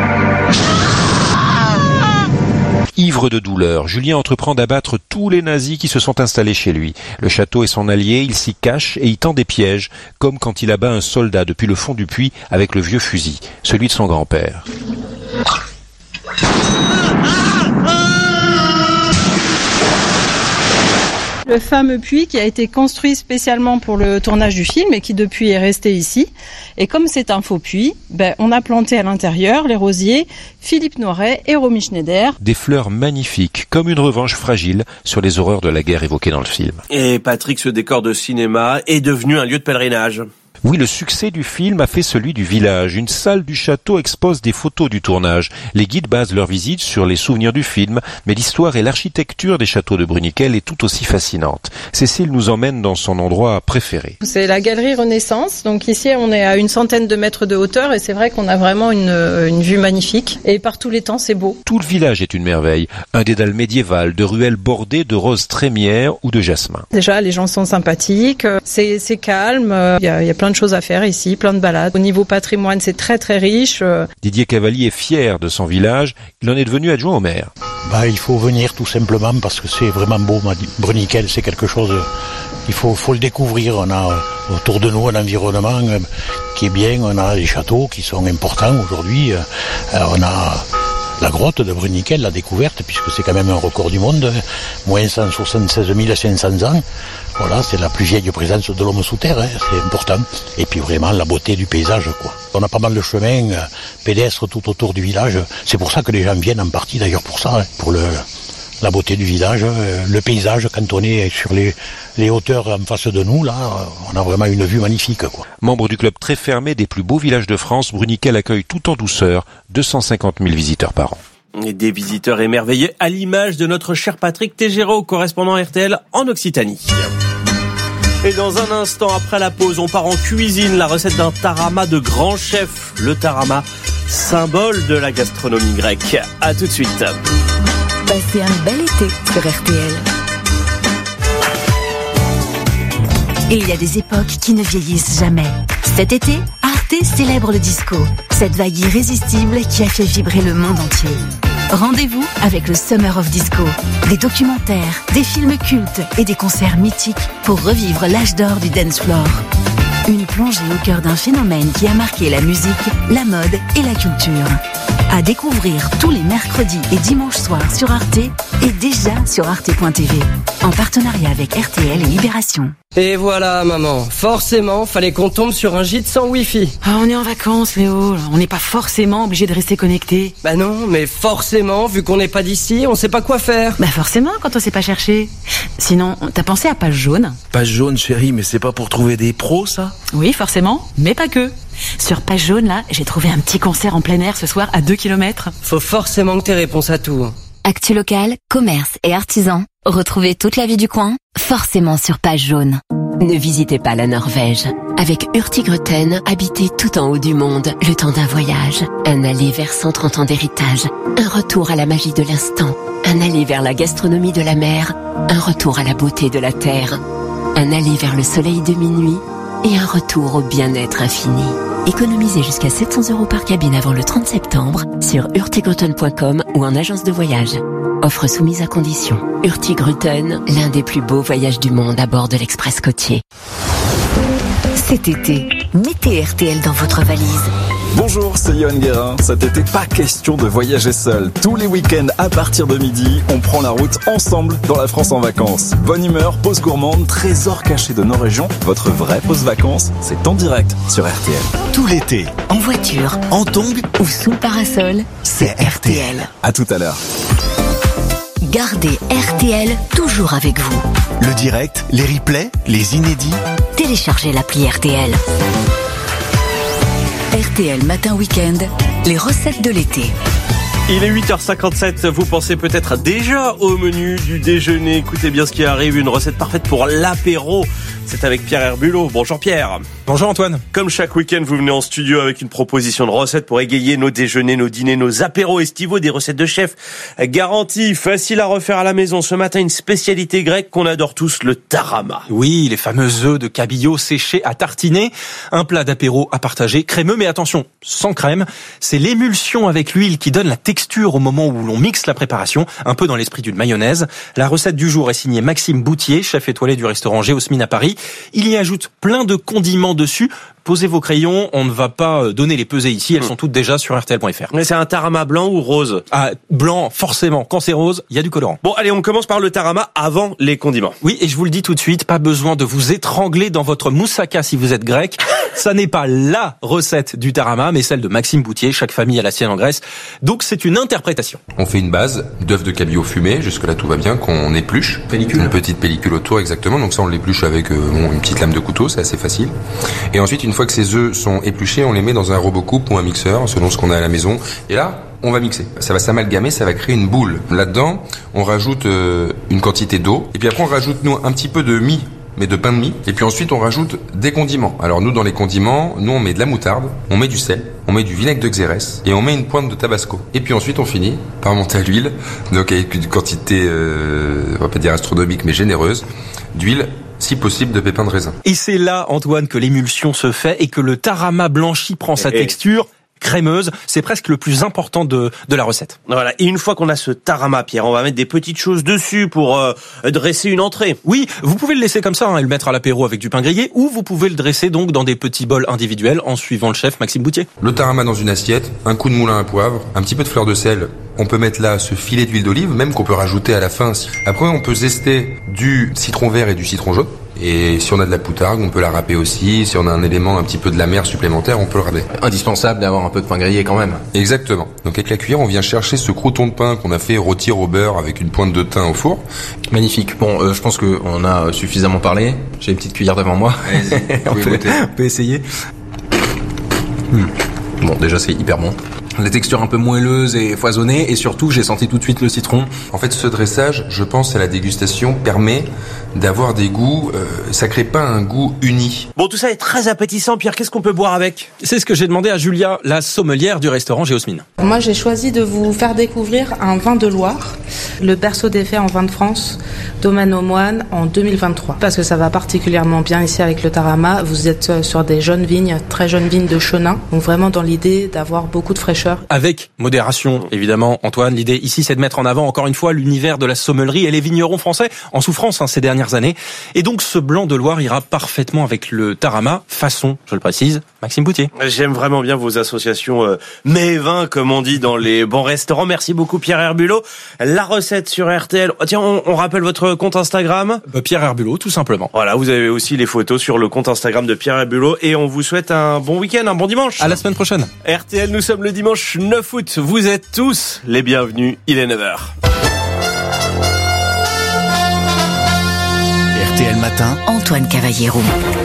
Ivre de douleur, Julien entreprend d'abattre tous les nazis qui se sont installés chez lui. Le château est son allié, il s'y cache et y tend des pièges, comme quand il abat un soldat depuis le fond du puits avec le vieux fusil, celui de son grand-père. Le fameux puits qui a été construit spécialement pour le tournage du film et qui depuis est resté ici. Et comme c'est un faux puits, ben, on a planté à l'intérieur les rosiers Philippe Noiret et Romy Schneider. Des fleurs magnifiques, comme une revanche fragile sur les horreurs de la guerre évoquées dans le film. Et Patrick, ce décor de cinéma est devenu un lieu de pèlerinage. Oui, le succès du film a fait celui du village. Une salle du château expose des photos du tournage. Les guides basent leur visite sur les souvenirs du film, mais l'histoire et l'architecture des châteaux de Bruniquel est tout aussi fascinante. Cécile nous emmène dans son endroit préféré. C'est la galerie Renaissance. Donc ici, on est à une centaine de mètres de hauteur et c'est vrai qu'on a vraiment une, une vue magnifique. Et par tous les temps, c'est beau. Tout le village est une merveille. Un dédale médiéval de ruelles bordées de roses trémières ou de jasmin. Déjà, les gens sont sympathiques. C'est, c'est calme. Il y a, il y a plein de choses à faire ici, plein de balades. Au niveau patrimoine, c'est très très riche. Didier Cavalli est fier de son village. Il en est devenu adjoint au maire. Bah, il faut venir tout simplement parce que c'est vraiment beau. Bruniquel, c'est quelque chose. Il faut, faut le découvrir. On a autour de nous un environnement qui est bien. On a des châteaux qui sont importants aujourd'hui. On a la grotte de Bruniquel, la découverte, puisque c'est quand même un record du monde, moins cent soixante-seize mille cinq cents ans. Voilà, c'est la plus vieille présence de l'homme sous terre, hein, c'est important. Et puis vraiment la beauté du paysage, quoi. On a pas mal de chemins euh, pédestres tout autour du village. C'est pour ça que les gens viennent en partie d'ailleurs pour ça, hein, pour le la beauté du village, euh, le paysage. Quand on est sur les, les hauteurs en face de nous, là, on a vraiment une vue magnifique, quoi. Membre du club très fermé des plus beaux villages de France, Bruniquel accueille tout en douceur deux cent cinquante mille visiteurs par an. Et des visiteurs émerveillés à l'image de notre cher Patrick Tégéraud, correspondant R T L en Occitanie. Et dans un instant, après la pause, on part en cuisine, la recette d'un tarama de grand chef. Le tarama, symbole de la gastronomie grecque. À tout de suite. Passez un bel été sur R T L. Il y a des époques qui ne vieillissent jamais. Cet été, Arte célèbre le disco, cette vague irrésistible qui a fait vibrer le monde entier. Rendez-vous avec le Summer of Disco. Des documentaires, des films cultes et des concerts mythiques pour revivre l'âge d'or du dance floor. Une plongée au cœur d'un phénomène qui a marqué la musique, la mode et la culture. À découvrir tous les mercredis et dimanches soirs sur Arte et déjà sur arte point t v. En partenariat avec R T L et Libération. Et voilà, maman. Forcément, fallait qu'on tombe sur un gîte sans wifi. Ah, on est en vacances, Léo. On n'est pas forcément obligé de rester connecté. Bah non, mais forcément, vu qu'on n'est pas d'ici, on sait pas quoi faire. Bah forcément, quand on sait pas chercher. Sinon, t'as pensé à Page Jaune? Page Jaune, chérie, mais c'est pas pour trouver des pros, ça? Oui, forcément, mais pas que. Sur Page Jaune, là, j'ai trouvé un petit concert en plein air ce soir à deux kilomètres. Faut forcément que t'aies réponse à tout. Actu local, commerce et artisans. Retrouvez toute la vie du coin, forcément sur Page Jaune. Ne visitez pas la Norvège. Avec Hurtigruten, habitez tout en haut du monde, le temps d'un voyage. Un aller vers cent trente ans d'héritage. Un retour à la magie de l'instant. Un aller vers la gastronomie de la mer. Un retour à la beauté de la terre. Un aller vers le soleil de minuit. Et un retour au bien-être infini. Économisez jusqu'à sept cents euros par cabine avant le trente septembre sur hurtigruten point com ou en agence de voyage. Offre soumise à condition. Hurtigruten, l'un des plus beaux voyages du monde à bord de l'Express côtier. Cet été, mettez R T L dans votre valise. Bonjour, c'est Yoann Guérin. Cet été, pas question de voyager seul. Tous les week-ends, à partir de midi, on prend la route ensemble dans la France en vacances. Bonne humeur, pause gourmande, trésor caché de nos régions. Votre vraie pause vacances, c'est en direct sur R T L. Tout l'été, En voiture, en tongs, ou sous le parasol, c'est R T L. À tout à l'heure. gardez R T L toujours avec vous. Le direct, les replays, les inédits. Téléchargez l'appli R T L. R T L Matin Week-end, les recettes de l'été. Il est huit heures cinquante-sept, vous pensez peut-être déjà au menu du déjeuner. Écoutez bien ce qui arrive, une recette parfaite pour l'apéro. C'est avec Pierre Herbulot. Bonjour Pierre. Bonjour Antoine. Comme chaque week-end, vous venez en studio avec une proposition de recette pour égayer nos déjeuners, nos dîners, nos apéros estivaux, des recettes de chef garanties, faciles à refaire à la maison. Ce matin, une spécialité grecque qu'on adore tous, le tarama. Oui, les fameux œufs de cabillaud séchés à tartiner. Un plat d'apéro à partager, crémeux, mais attention, sans crème. C'est l'émulsion avec l'huile qui donne la texture au moment où l'on mixe la préparation, un peu dans l'esprit d'une mayonnaise. La recette du jour est signée Maxime Boutier, chef étoilé du restaurant Géosmine à Paris. Il y ajoute plein de condiments dessus. Posez vos crayons, on ne va pas donner les pesées ici, elles sont toutes déjà sur R T L point F R. Mais c'est un tarama blanc ou rose? Ah, blanc, forcément. Quand c'est rose, il y a du colorant. Bon, allez, on commence par le tarama avant les condiments. Oui, et je vous le dis tout de suite, pas besoin de vous étrangler dans votre moussaka si vous êtes grec. Ça n'est pas la recette du tarama, mais celle de Maxime Boutier. Chaque famille a la sienne en Grèce. Donc c'est une interprétation. On fait une base d'œufs de cabillaud fumé, jusque-là tout va bien, qu'on épluche. Pellicule. Une petite pellicule autour, exactement. Donc ça, on l'épluche avec euh, bon, une petite lame de couteau, c'est assez facile. Et ensuite, une fois que ces œufs sont épluchés, on les met dans un robocoupe ou un mixeur, selon ce qu'on a à la maison. Et là, on va mixer. Ça va s'amalgamer, ça va créer une boule. Là-dedans, on rajoute euh, une quantité d'eau. Et puis après, on rajoute nous un petit peu de mie, mais de pain de mie. Et puis ensuite, on rajoute des condiments. Alors nous, dans les condiments, nous, on met de la moutarde, on met du sel, on met du vinaigre de Xérès et on met une pointe de tabasco. Et puis ensuite, on finit par monter à l'huile, donc avec une quantité, euh, on va pas dire astronomique, mais généreuse, d'huile, si possible de pépins de raisin. Et c'est là, Antoine, que l'émulsion se fait et que le tarama blanchi prend sa et texture crémeuse. C'est presque le plus important de, de la recette. Voilà. Et une fois qu'on a ce tarama, Pierre, on va mettre des petites choses dessus pour euh, dresser une entrée. Oui, vous pouvez le laisser comme ça hein, et le mettre à l'apéro avec du pain grillé, ou vous pouvez le dresser donc dans des petits bols individuels en suivant le chef Maxime Boutier. Le tarama dans une assiette, un coup de moulin à poivre, un petit peu de fleur de sel. On peut mettre là ce filet d'huile d'olive, même qu'on peut rajouter à la fin. Après, on peut zester du citron vert et du citron jaune. Et si on a de la poutargue, on peut la râper aussi. Si on a un élément un petit peu de la mer supplémentaire, on peut le râper. Indispensable d'avoir un peu de pain grillé quand même. Exactement. Donc avec la cuillère, on vient chercher ce croûton de pain qu'on a fait rôtir au beurre avec une pointe de thym au four. Magnifique. Bon, euh, je pense qu'on a suffisamment parlé. J'ai une petite cuillère devant moi. Allez-y, on, peut, on peut essayer. Mmh. Bon, déjà c'est hyper bon. des textures un peu moelleuses et foisonnées, et surtout j'ai senti tout de suite le citron. En fait, ce dressage, je pense à la dégustation, permet d'avoir des goûts, euh, ça crée pas un goût uni. Bon, tout ça est très appétissant. Pierre, qu'est-ce qu'on peut boire avec ? C'est ce que j'ai demandé à Julia, la sommelière du restaurant Géosmine. Moi, j'ai choisi de vous faire découvrir un vin de Loire, le Berceau des Fers en vin de France, Domaine aux Moines en deux mille vingt-trois. Parce que ça va particulièrement bien ici avec le tarama. Vous êtes sur des jeunes vignes, très jeunes vignes de Chenin, donc vraiment dans l'idée d'avoir beaucoup de fraîcheur. Avec modération, évidemment, Antoine. L'idée ici, c'est de mettre en avant, encore une fois, l'univers de la sommellerie et les vignerons français en souffrance hein, ces dernières années. Et donc, ce blanc de Loire ira parfaitement avec le tarama, façon, je le précise, Maxime Boutier. J'aime vraiment bien vos associations euh, mets et vins, comme on dit dans les bons restaurants. Merci beaucoup, Pierre Herbulot. La recette sur R T L. Oh, tiens, on, on rappelle votre compte Instagram. Bah, Pierre Herbulot, tout simplement. Voilà, vous avez aussi les photos sur le compte Instagram de Pierre Herbulot. Et on vous souhaite un bon week-end, un bon dimanche. À la semaine prochaine. R T L, nous sommes le dimanche neuf août. Vous êtes tous les bienvenus. Il est neuf heures. R T L Matin. Antoine Cavallero.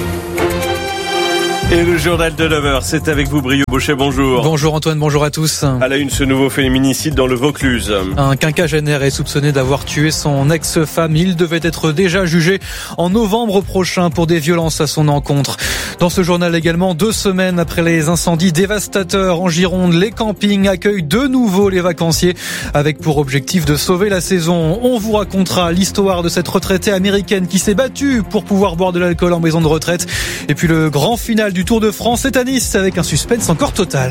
Et le journal de neuf heures, c'est avec vous, Brio Bochet, bonjour. Bonjour Antoine, bonjour à tous. À la une, ce nouveau féminicide dans le Vaucluse. Un quinquagénaire est soupçonné d'avoir tué son ex-femme. Il devait être déjà jugé en novembre prochain pour des violences à son encontre. Dans ce journal également, deux semaines après les incendies dévastateurs en Gironde, les campings accueillent de nouveau les vacanciers avec pour objectif de sauver la saison. On vous racontera l'histoire de cette retraitée américaine qui s'est battue pour pouvoir boire de l'alcool en maison de retraite. Et puis le grand final du Tour de France est à Nice avec un suspense encore total.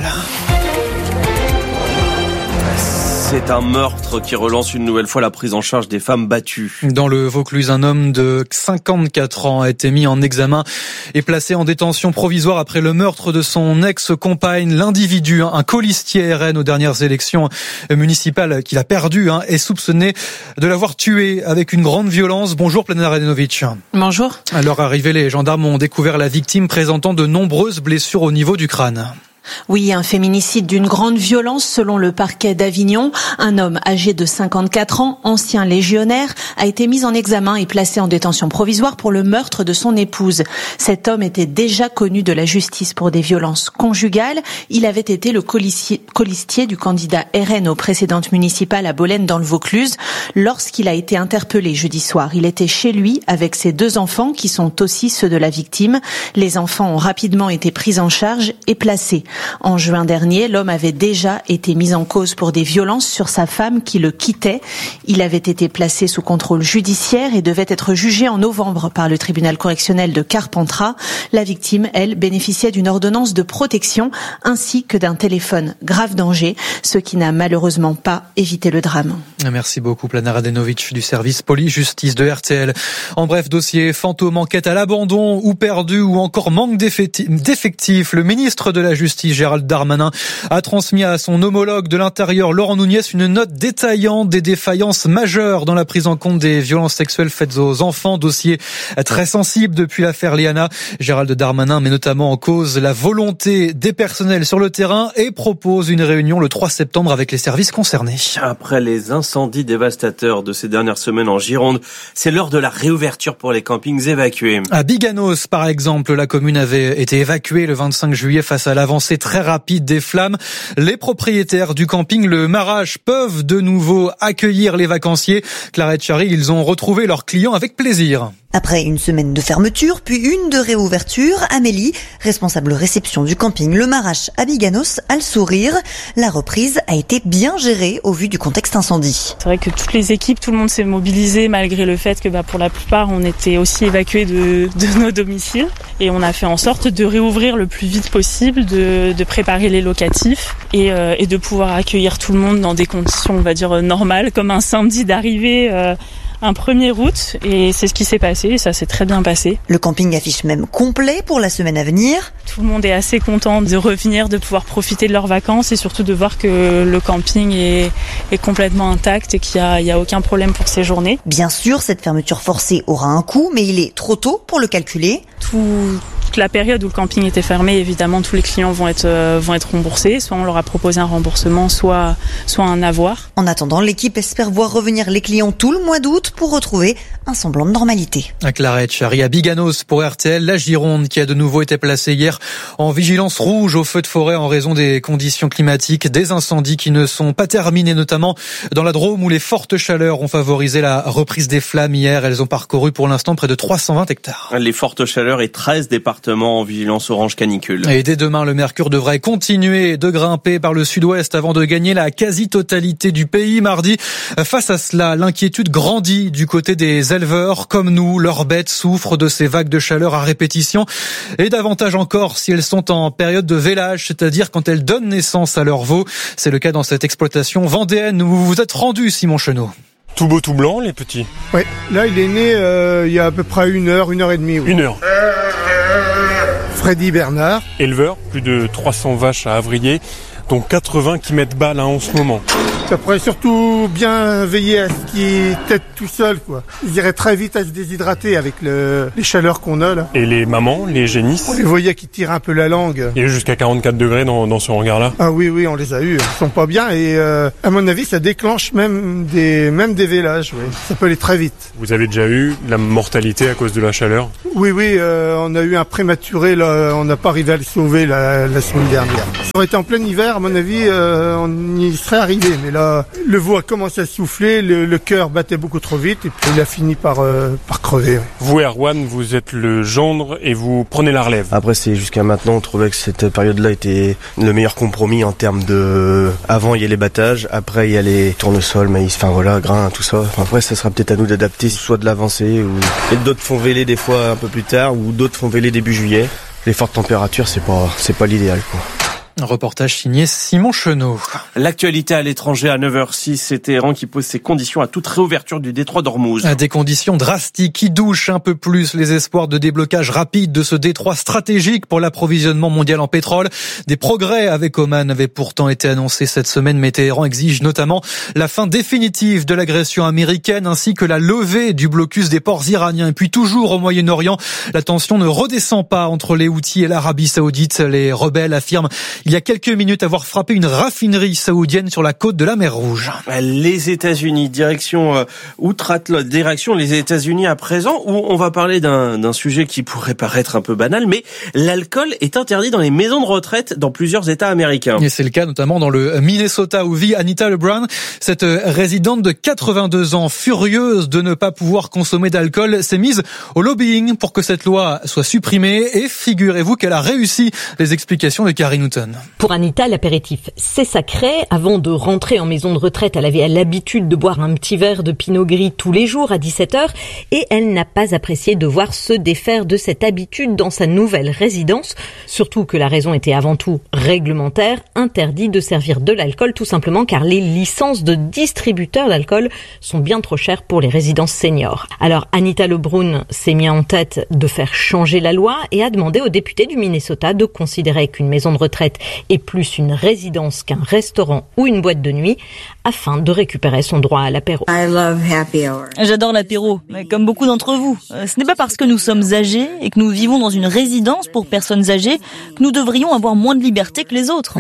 C'est un meurtre qui relance une nouvelle fois la prise en charge des femmes battues. Dans le Vaucluse, un homme de cinquante-quatre ans a été mis en examen et placé en détention provisoire après le meurtre de son ex-compagne. L'individu, un colistier R N aux dernières élections municipales qu'il a perdu, est soupçonné de l'avoir tué avec une grande violence. Bonjour Plana Radenovic. Bonjour. À leur arrivée, les gendarmes ont découvert la victime présentant de nombreuses blessures au niveau du crâne. Oui, un féminicide d'une grande violence selon le parquet d'Avignon. Un homme âgé de cinquante-quatre ans, ancien légionnaire, a été mis en examen et placé en détention provisoire pour le meurtre de son épouse. Cet homme était déjà connu de la justice pour des violences conjugales. Il avait été le colistier, colistier du candidat R N aux précédentes municipales à Bolène dans le Vaucluse. Lorsqu'il a été interpellé jeudi soir, il était chez lui avec ses deux enfants qui sont aussi ceux de la victime. Les enfants ont rapidement été pris en charge et placés. En juin dernier, l'homme avait déjà été mis en cause pour des violences sur sa femme qui le quittait. Il avait été placé sous contrôle judiciaire et devait être jugé en novembre par le tribunal correctionnel de Carpentras. La victime, elle, bénéficiait d'une ordonnance de protection ainsi que d'un téléphone grave danger, ce qui n'a malheureusement pas évité le drame. Merci beaucoup Plana Radenovic du service police-justice de R T L. En bref, dossier fantôme, enquête à l'abandon ou perdu ou encore manque d'effectifs. Le ministre de la Justice, Gérald Darmanin, a transmis à son homologue de l'Intérieur, Laurent Nunez, une note détaillant des défaillances majeures dans la prise en compte des violences sexuelles faites aux enfants. Dossier très sensible depuis l'affaire Liana. Gérald Darmanin met notamment en cause la volonté des personnels sur le terrain et propose une réunion le trois septembre avec les services concernés. Après les incendies dévastateurs de ces dernières semaines en Gironde, c'est l'heure de la réouverture pour les campings évacués. À Biganos, par exemple, la commune avait été évacuée le vingt-cinq juillet face à l'avancée très rapide des flammes. Les propriétaires du camping Le Marrage peuvent de nouveau accueillir les vacanciers. Clarette Chary, ils ont retrouvé leurs clients avec plaisir. Après une semaine de fermeture, puis une de réouverture, Amélie, responsable réception du camping Le Marrage à Biganos, a le sourire. La reprise a été bien gérée au vu du contexte incendie. C'est vrai que toutes les équipes, tout le monde s'est mobilisé malgré le fait que bah, pour la plupart on était aussi évacués de, de nos domiciles. Et on a fait en sorte de réouvrir le plus vite possible, de, de préparer les locatifs et, euh, et de pouvoir accueillir tout le monde dans des conditions, on va dire, normales, comme un samedi d'arrivée euh, un premier août, et c'est ce qui s'est passé, et ça s'est très bien passé. Le camping affiche même complet pour la semaine à venir. Tout le monde est assez content de revenir, de pouvoir profiter de leurs vacances et surtout de voir que le camping est, est complètement intact et qu'il n'y a, il y a aucun problème pour ces journées. Bien sûr, cette fermeture forcée aura un coût, mais il est trop tôt pour le calculer. Tout toute la période où le camping était fermé, évidemment, tous les clients vont être, euh, vont être remboursés. Soit on leur a proposé un remboursement, soit, soit un avoir. En attendant, l'équipe espère voir revenir les clients tout le mois d'août pour retrouver un semblant de normalité. À Claret, Charia Biganos pour R T L, la Gironde qui a de nouveau été placée hier en vigilance rouge au feu de forêt en raison des conditions climatiques, des incendies qui ne sont pas terminés, notamment dans la Drôme où les fortes chaleurs ont favorisé la reprise des flammes hier. Elles ont parcouru pour l'instant près de trois cent vingt hectares. Les fortes chaleurs et treize départements en vigilance orange canicule. Et dès demain, le mercure devrait continuer de grimper par le sud-ouest avant de gagner la quasi-totalité du pays mardi. Face à cela, l'inquiétude grandit du côté des éleveurs. Comme nous, leurs bêtes souffrent de ces vagues de chaleur à répétition et davantage encore si elles sont en période de vélage, c'est-à-dire quand elles donnent naissance à leurs veaux. C'est le cas dans cette exploitation vendéenne où vous vous êtes rendu, Simon Chenot. Tout beau, tout blanc, les petits. Oui, là il est né euh, il y a à peu près une heure, une heure et demie. Oui. Une heure. Freddy Bernard. Éleveur, plus de trois cents vaches à Avrier, dont quatre-vingts qui mettent bas là en ce moment. Ça pourrait surtout bien veiller à ce qu'ils têtent tout seul, quoi. Ils iraient très vite à se déshydrater avec le, les chaleurs qu'on a là. Et les mamans, les génisses. On les voyait qui tirent un peu la langue. Il y a eu jusqu'à quarante-quatre degrés dans, dans ce hangar-là. Ah oui, oui, on les a eus. Ils sont pas bien et euh, à mon avis, ça déclenche même des, même des vélages. Oui. Ça peut aller très vite. Vous avez déjà eu la mortalité à cause de la chaleur ? Oui, oui, euh, on a eu un prématuré, là, on n'a pas arrivé à le sauver la, la semaine dernière. Ça aurait été en plein hiver, à mon avis, euh, on y serait arrivé. Mais là, le veau a commencé à souffler, le, le cœur battait beaucoup trop vite et puis il a fini par, euh, par crever. Vous, Erwan, vous êtes le gendre et vous prenez la relève. Après, c'est jusqu'à maintenant, on trouvait que cette période-là était le meilleur compromis en termes de... Avant, il y a les battages, après, il y a les tournesols, maïs, enfin voilà, grains, tout ça. Après, ça sera peut-être à nous d'adapter, soit de l'avancer, ou... Et d'autres font véler des fois un peu plus tard, ou d'autres font véler début juillet. Les fortes températures, c'est pas, c'est pas l'idéal, quoi. Un reportage signé Simon Chenot. L'actualité à l'étranger à neuf heures six, c'est Téhéran qui pose ses conditions à toute réouverture du détroit d'Ormuz. Des conditions drastiques qui douchent un peu plus les espoirs de déblocage rapide de ce détroit stratégique pour l'approvisionnement mondial en pétrole. Des progrès avec Oman avaient pourtant été annoncés cette semaine, mais Téhéran exige notamment la fin définitive de l'agression américaine ainsi que la levée du blocus des ports iraniens. Et puis toujours au Moyen-Orient, la tension ne redescend pas entre les Houthis et l'Arabie Saoudite. Les rebelles affirment il y a quelques minutes avoir frappé une raffinerie saoudienne sur la côte de la mer Rouge. Les États-Unis, direction euh, outre-Atlantique, direction les États-Unis à présent, où on va parler d'un, d'un sujet qui pourrait paraître un peu banal, mais l'alcool est interdit dans les maisons de retraite dans plusieurs États américains. Et c'est le cas notamment dans le Minnesota où vit Anita LeBrown, cette résidente de quatre-vingt-deux ans, furieuse de ne pas pouvoir consommer d'alcool, s'est mise au lobbying pour que cette loi soit supprimée et figurez-vous qu'elle a réussi. Les explications de Carrie Newton. Pour Anita, l'apéritif, c'est sacré. Avant de rentrer en maison de retraite, elle avait l'habitude de boire un petit verre de pinot gris tous les jours à dix-sept heures et elle n'a pas apprécié devoir se défaire de cette habitude dans sa nouvelle résidence. Surtout que la raison était avant tout réglementaire, interdit de servir de l'alcool tout simplement car les licences de distributeurs d'alcool sont bien trop chères pour les résidences seniors. Alors Anita LeBrown s'est mis en tête de faire changer la loi et a demandé aux députés du Minnesota de considérer qu'une maison de retraite est plus une résidence qu'un restaurant ou une boîte de nuit afin de récupérer son droit à l'apéro. J'adore l'apéro, mais comme beaucoup d'entre vous. Ce n'est pas parce que nous sommes âgés et que nous vivons dans une résidence pour personnes âgées que nous devrions avoir moins de liberté que les autres.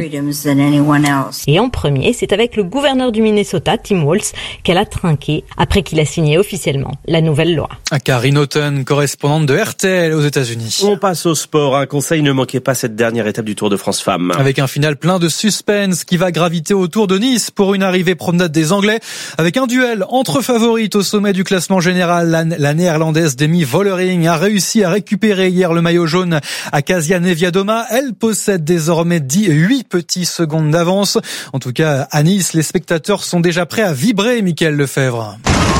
Et en premier, c'est avec le gouverneur du Minnesota, Tim Walz, qu'elle a trinqué après qu'il a signé officiellement la nouvelle loi. Karine Houghton, correspondante de R T L aux États-Unis. On passe au sport. Un conseil, ne manquez pas cette dernière étape du Tour de France Femmes. Avec un final plein de suspense qui va graviter autour de Nice pour une arrivée promenade des Anglais avec un duel entre favorites au sommet du classement général. La, la néerlandaise Demi Vollering a réussi à récupérer hier le maillot jaune à Kasia Niewiadoma. Elle possède désormais huit petits secondes d'avance. En tout cas, à Nice, les spectateurs sont déjà prêts à vibrer, Mickaël Lefebvre.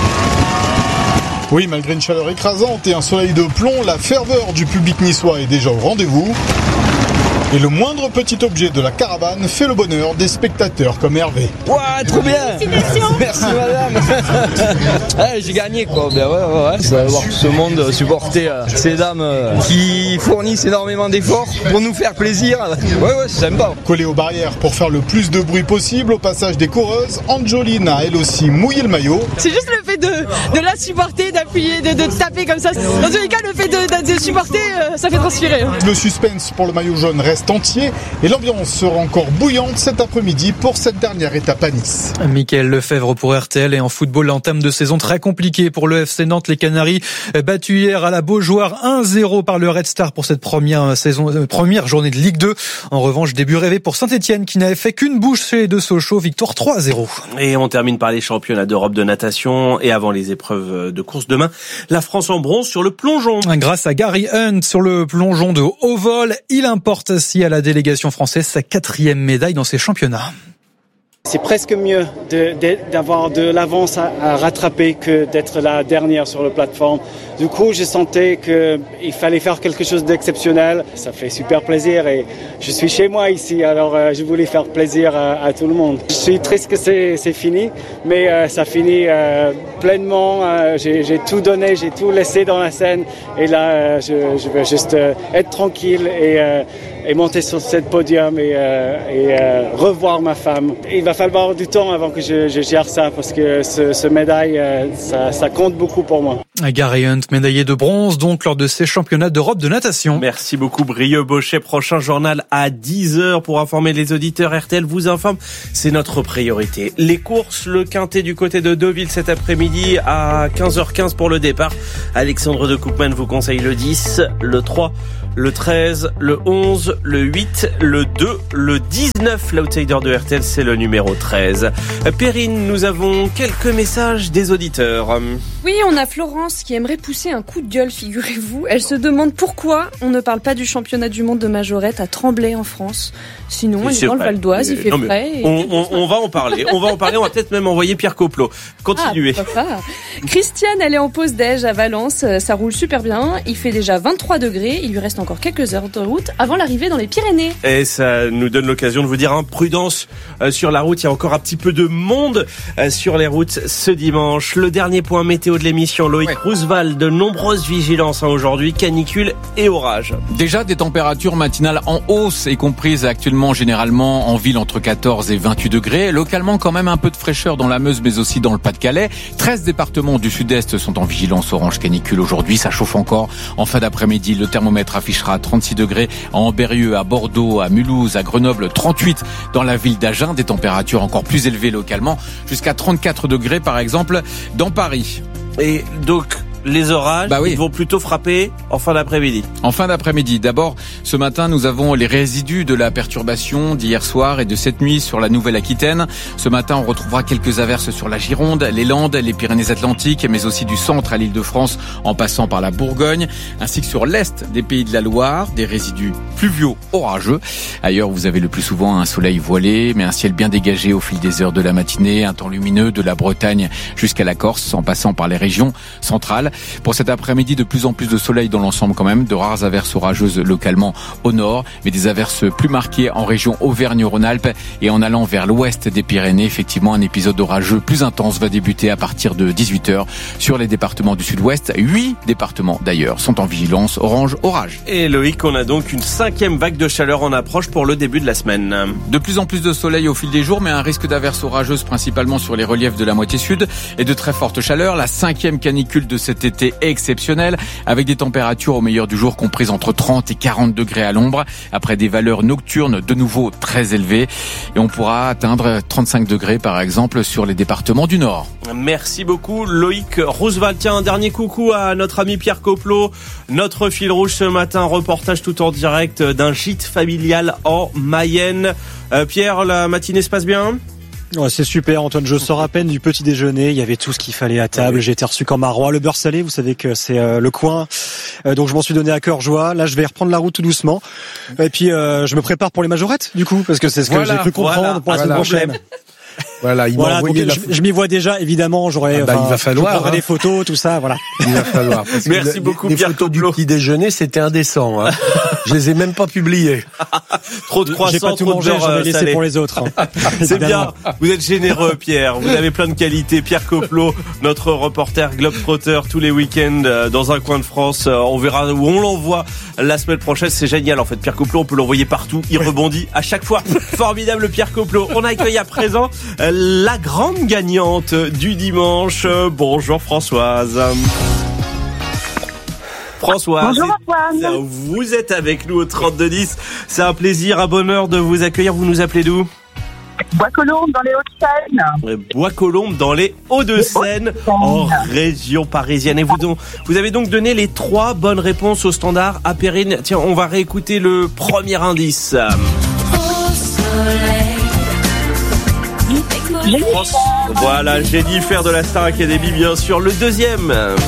Oui, malgré une chaleur écrasante et un soleil de plomb, la ferveur du public niçois est déjà au rendez-vous. Et le moindre petit objet de la caravane fait le bonheur des spectateurs comme Hervé. Ouah, trop bien. Merci madame. Ouais, j'ai gagné quoi. Ben ouais, ouais, ouais. Ça va voir tout ce monde supporter euh, ces dames euh, qui fournissent énormément d'efforts pour nous faire plaisir. Ouais, ouais, c'est sympa. Collée aux barrières pour faire le plus de bruit possible au passage des coureuses, Angeline a elle aussi mouillé le maillot. C'est juste le fait fait de, de la supporter, d'appuyer, de, de taper comme ça. Dans tous les cas, le fait de, de, de supporter, euh, ça fait transpirer. Le suspense pour le maillot jaune reste entier et l'ambiance sera encore bouillante cet après-midi pour cette dernière étape à Nice. Mickaël Lefebvre pour R T L. Et en football, l'entame de saison très compliquée pour le F C Nantes. Les Canaries battus hier à la Beaujoire un zéro par le Red Star pour cette première saison, première journée de Ligue deux. En revanche, début rêvé pour Saint-Etienne qui n'avait fait qu'une bouche chez les deux Sochaux. Victoire trois à zéro. Et on termine par les championnats d'Europe de natation et avant les épreuves de course demain, la France en bronze sur le plongeon. Grâce à Gary Hunt sur le plongeon de haut vol, il importe ainsi à la délégation française sa quatrième médaille dans ces championnats. C'est presque mieux de, de, d'avoir de l'avance à, à rattraper que d'être la dernière sur la plateforme. Du coup, je sentais qu'il fallait faire quelque chose d'exceptionnel. Ça fait super plaisir et je suis chez moi ici, alors euh, je voulais faire plaisir à, à tout le monde. Je suis triste que c'est, c'est fini, mais euh, ça finit euh, pleinement. Euh, j'ai, j'ai tout donné, j'ai tout laissé dans la scène et là, euh, je, je veux juste euh, être tranquille et, euh, et monter sur ce podium et, euh, et euh, revoir ma femme. Il va falloir du temps avant que je, je gère ça parce que ce, ce médaille, euh, ça, ça compte beaucoup pour moi. Gary Hunt, médaillé de bronze donc lors de ces championnats d'Europe de natation. Merci beaucoup Brieux Bochet. Prochain journal à dix heures pour informer les auditeurs. R T L vous informe, c'est notre priorité. Les courses, le quintet du côté de Deauville cet après-midi à quinze heures quinze pour le départ. Alexandre de Koopman vous conseille le dix, le trois, le treize, le onze, le huit, le deux, le dix-neuf. L'outsider de R T L, c'est le numéro treize. Perrine, nous avons quelques messages des auditeurs. Oui, on a Florence qui aimerait pousser un coup de gueule, figurez-vous. Elle se demande pourquoi on ne parle pas du championnat du monde de majorette à Tremblay en France. Sinon, elle est dans le Val d'Oise, il fait non, frais. Et on, on, on va en parler. On va en parler. On va peut-être même envoyer Pierre Coplot. Continuez. Ah, papa. Christiane, elle est en pause déj à Valence. Ça roule super bien. Il fait déjà vingt-trois degrés. Il lui reste encore quelques heures de route avant l'arrivée dans les Pyrénées. Et ça nous donne l'occasion de vous dire, hein, prudence euh, sur la route. Il y a encore un petit peu de monde euh, sur les routes ce dimanche. Le dernier point météo de l'émission, Loïc ouais. Roosevelt, de nombreuses vigilances hein, aujourd'hui, canicule et orage. Déjà des températures matinales en hausse et comprises actuellement généralement en ville entre quatorze et vingt-huit degrés. Localement quand même un peu de fraîcheur dans la Meuse mais aussi dans le Pas-de-Calais. treize départements du sud-est sont en vigilance orange canicule aujourd'hui. Ça chauffe encore. En fin d'après-midi, le thermomètre affichera trente-six degrés à Ambérieu, à Bordeaux, à Mulhouse, à Grenoble, trente-huit dans la ville d'Agen. Des températures encore plus élevées localement, jusqu'à trente-quatre degrés par exemple dans Paris. Et donc les orages, bah oui. Ils vont plutôt frapper en fin d'après-midi. En fin d'après-midi. D'abord, ce matin, nous avons les résidus de la perturbation d'hier soir et de cette nuit sur la Nouvelle-Aquitaine. Ce matin, on retrouvera quelques averses sur la Gironde, les Landes, les Pyrénées-Atlantiques, mais aussi du centre à l'Île-de-France, en passant par la Bourgogne, ainsi que sur l'est des Pays de la Loire, des résidus pluviaux orageux. Ailleurs, vous avez le plus souvent un soleil voilé, mais un ciel bien dégagé au fil des heures de la matinée, un temps lumineux de la Bretagne jusqu'à la Corse, en passant par les régions centrales. Pour cet après-midi, de plus en plus de soleil dans l'ensemble quand même, de rares averses orageuses localement au nord, mais des averses plus marquées en région Auvergne-Rhône-Alpes et en allant vers l'ouest des Pyrénées. Effectivement, un épisode orageux plus intense va débuter à partir de dix-huit heures sur les départements du sud-ouest. Huit départements d'ailleurs sont en vigilance orange orage. Et Loïc, on a donc une cinquième vague de chaleur en approche pour le début de la semaine. De plus en plus de soleil au fil des jours, mais un risque d'averses orageuses principalement sur les reliefs de la moitié sud et de très forte chaleur. La cinquième canicule de cet été exceptionnel, avec des températures au meilleur du jour comprises entre trente et quarante degrés à l'ombre, après des valeurs nocturnes de nouveau très élevées. Et on pourra atteindre trente-cinq degrés par exemple sur les départements du Nord. Merci beaucoup Loïc Roosevelt. Tiens, un dernier coucou à notre ami Pierre Coplot. Notre fil rouge ce matin, reportage tout en direct d'un gîte familial en Mayenne. Euh, Pierre, la matinée se passe bien ? Ouais, c'est super Antoine, je sors à peine du petit déjeuner, il y avait tout ce qu'il fallait à table, j'ai été reçu comme un roi. Le beurre salé, vous savez que c'est euh, le coin, euh, donc je m'en suis donné à cœur joie. Là je vais reprendre la route tout doucement et puis euh, je me prépare pour les majorettes du coup, parce que c'est ce que voilà, j'ai cru comprendre voilà, pour la semaine prochaine. Voilà, il voilà, m'a envoyé donc, la... je, je m'y vois déjà, évidemment, j'aurais, ah bah, il va falloir, je prendrai hein. des photos, tout ça, voilà. Il va falloir. Parce Merci que beaucoup, les, Pierre les photos Coplot. du petit déjeuner, c'était indécent, hein. Je les ai même pas publiées. Trop de croissants, J'ai pas tout trop mangé, de beurre j'en ai laissé salé. pour les autres. Hein. C'est bien. Vous êtes généreux, Pierre. Vous avez plein de qualités. Pierre Coplot, notre reporter globetrotter tous les week-ends dans un coin de France. On verra où on l'envoie la semaine prochaine. C'est génial, en fait. Pierre Coplot, on peut l'envoyer partout. Il rebondit à chaque fois. Formidable, Pierre Coplot. On accueille à présent la grande gagnante du dimanche. Bonjour Françoise. Françoise, bonjour Antoine. Vous êtes avec nous au trente-deux dix. C'est un plaisir, un bonheur de vous accueillir. Vous nous appelez d'où ? Bois-Colombes dans les Hauts-de-Seine. Bois-Colombes dans les Hauts-de-Seine, en région parisienne. Et vous, donc, vous avez donc donné les trois bonnes réponses au standard à Perrine. Tiens, on va réécouter le premier indice. France, voilà, Jennifer de la Star Academy, bien sûr. Le deuxième.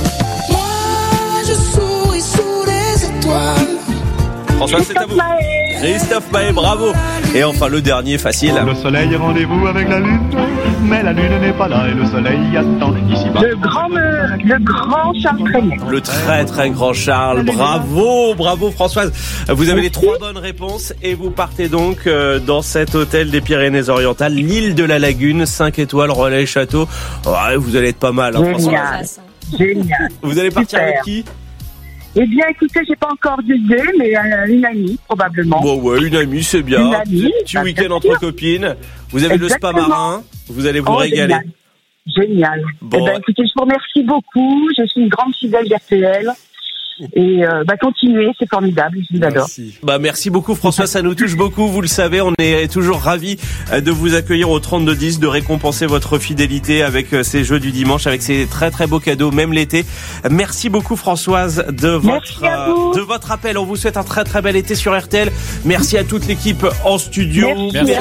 François, c'est à vous. Christophe Maé, bravo. Et enfin, le dernier, facile. Le soleil est rendez-vous avec la lune, mais la lune n'est pas là et le soleil attend ici-bas. Le grand, le grand Charles Trenet. Le très très grand Charles. Bravo, bravo Françoise. Vous avez les trois bonnes réponses et vous partez donc dans cet hôtel des Pyrénées-Orientales, l'île de la Lagune, cinq étoiles, relais château. Ouais, vous allez être pas mal, hein, Françoise. Génial. Génial. Vous allez partir Super. Avec qui ? Eh bien, écoutez, j'ai pas encore d'idée, mais euh, une amie, probablement. Bon, ouais, une amie, c'est bien. Une amie, Petit bah, week-end entre sûr. copines. Vous avez Exactement. le spa marin. Vous allez vous Oh, régaler. Génial. Génial. Bon. Eh ben, écoutez, je vous remercie beaucoup. Je suis une grande fidèle d'R T L. Et euh, bah continuez, c'est formidable, je vous adore. Merci. Bah merci beaucoup François, ça nous touche beaucoup, vous le savez, on est toujours ravis de vous accueillir au trente-deux dix, de récompenser votre fidélité avec ces jeux du dimanche, avec ces très très beaux cadeaux, même l'été. Merci beaucoup Françoise de votre euh, de votre appel. On vous souhaite un très très bel été sur R T L. Merci à toute l'équipe en studio. Merci.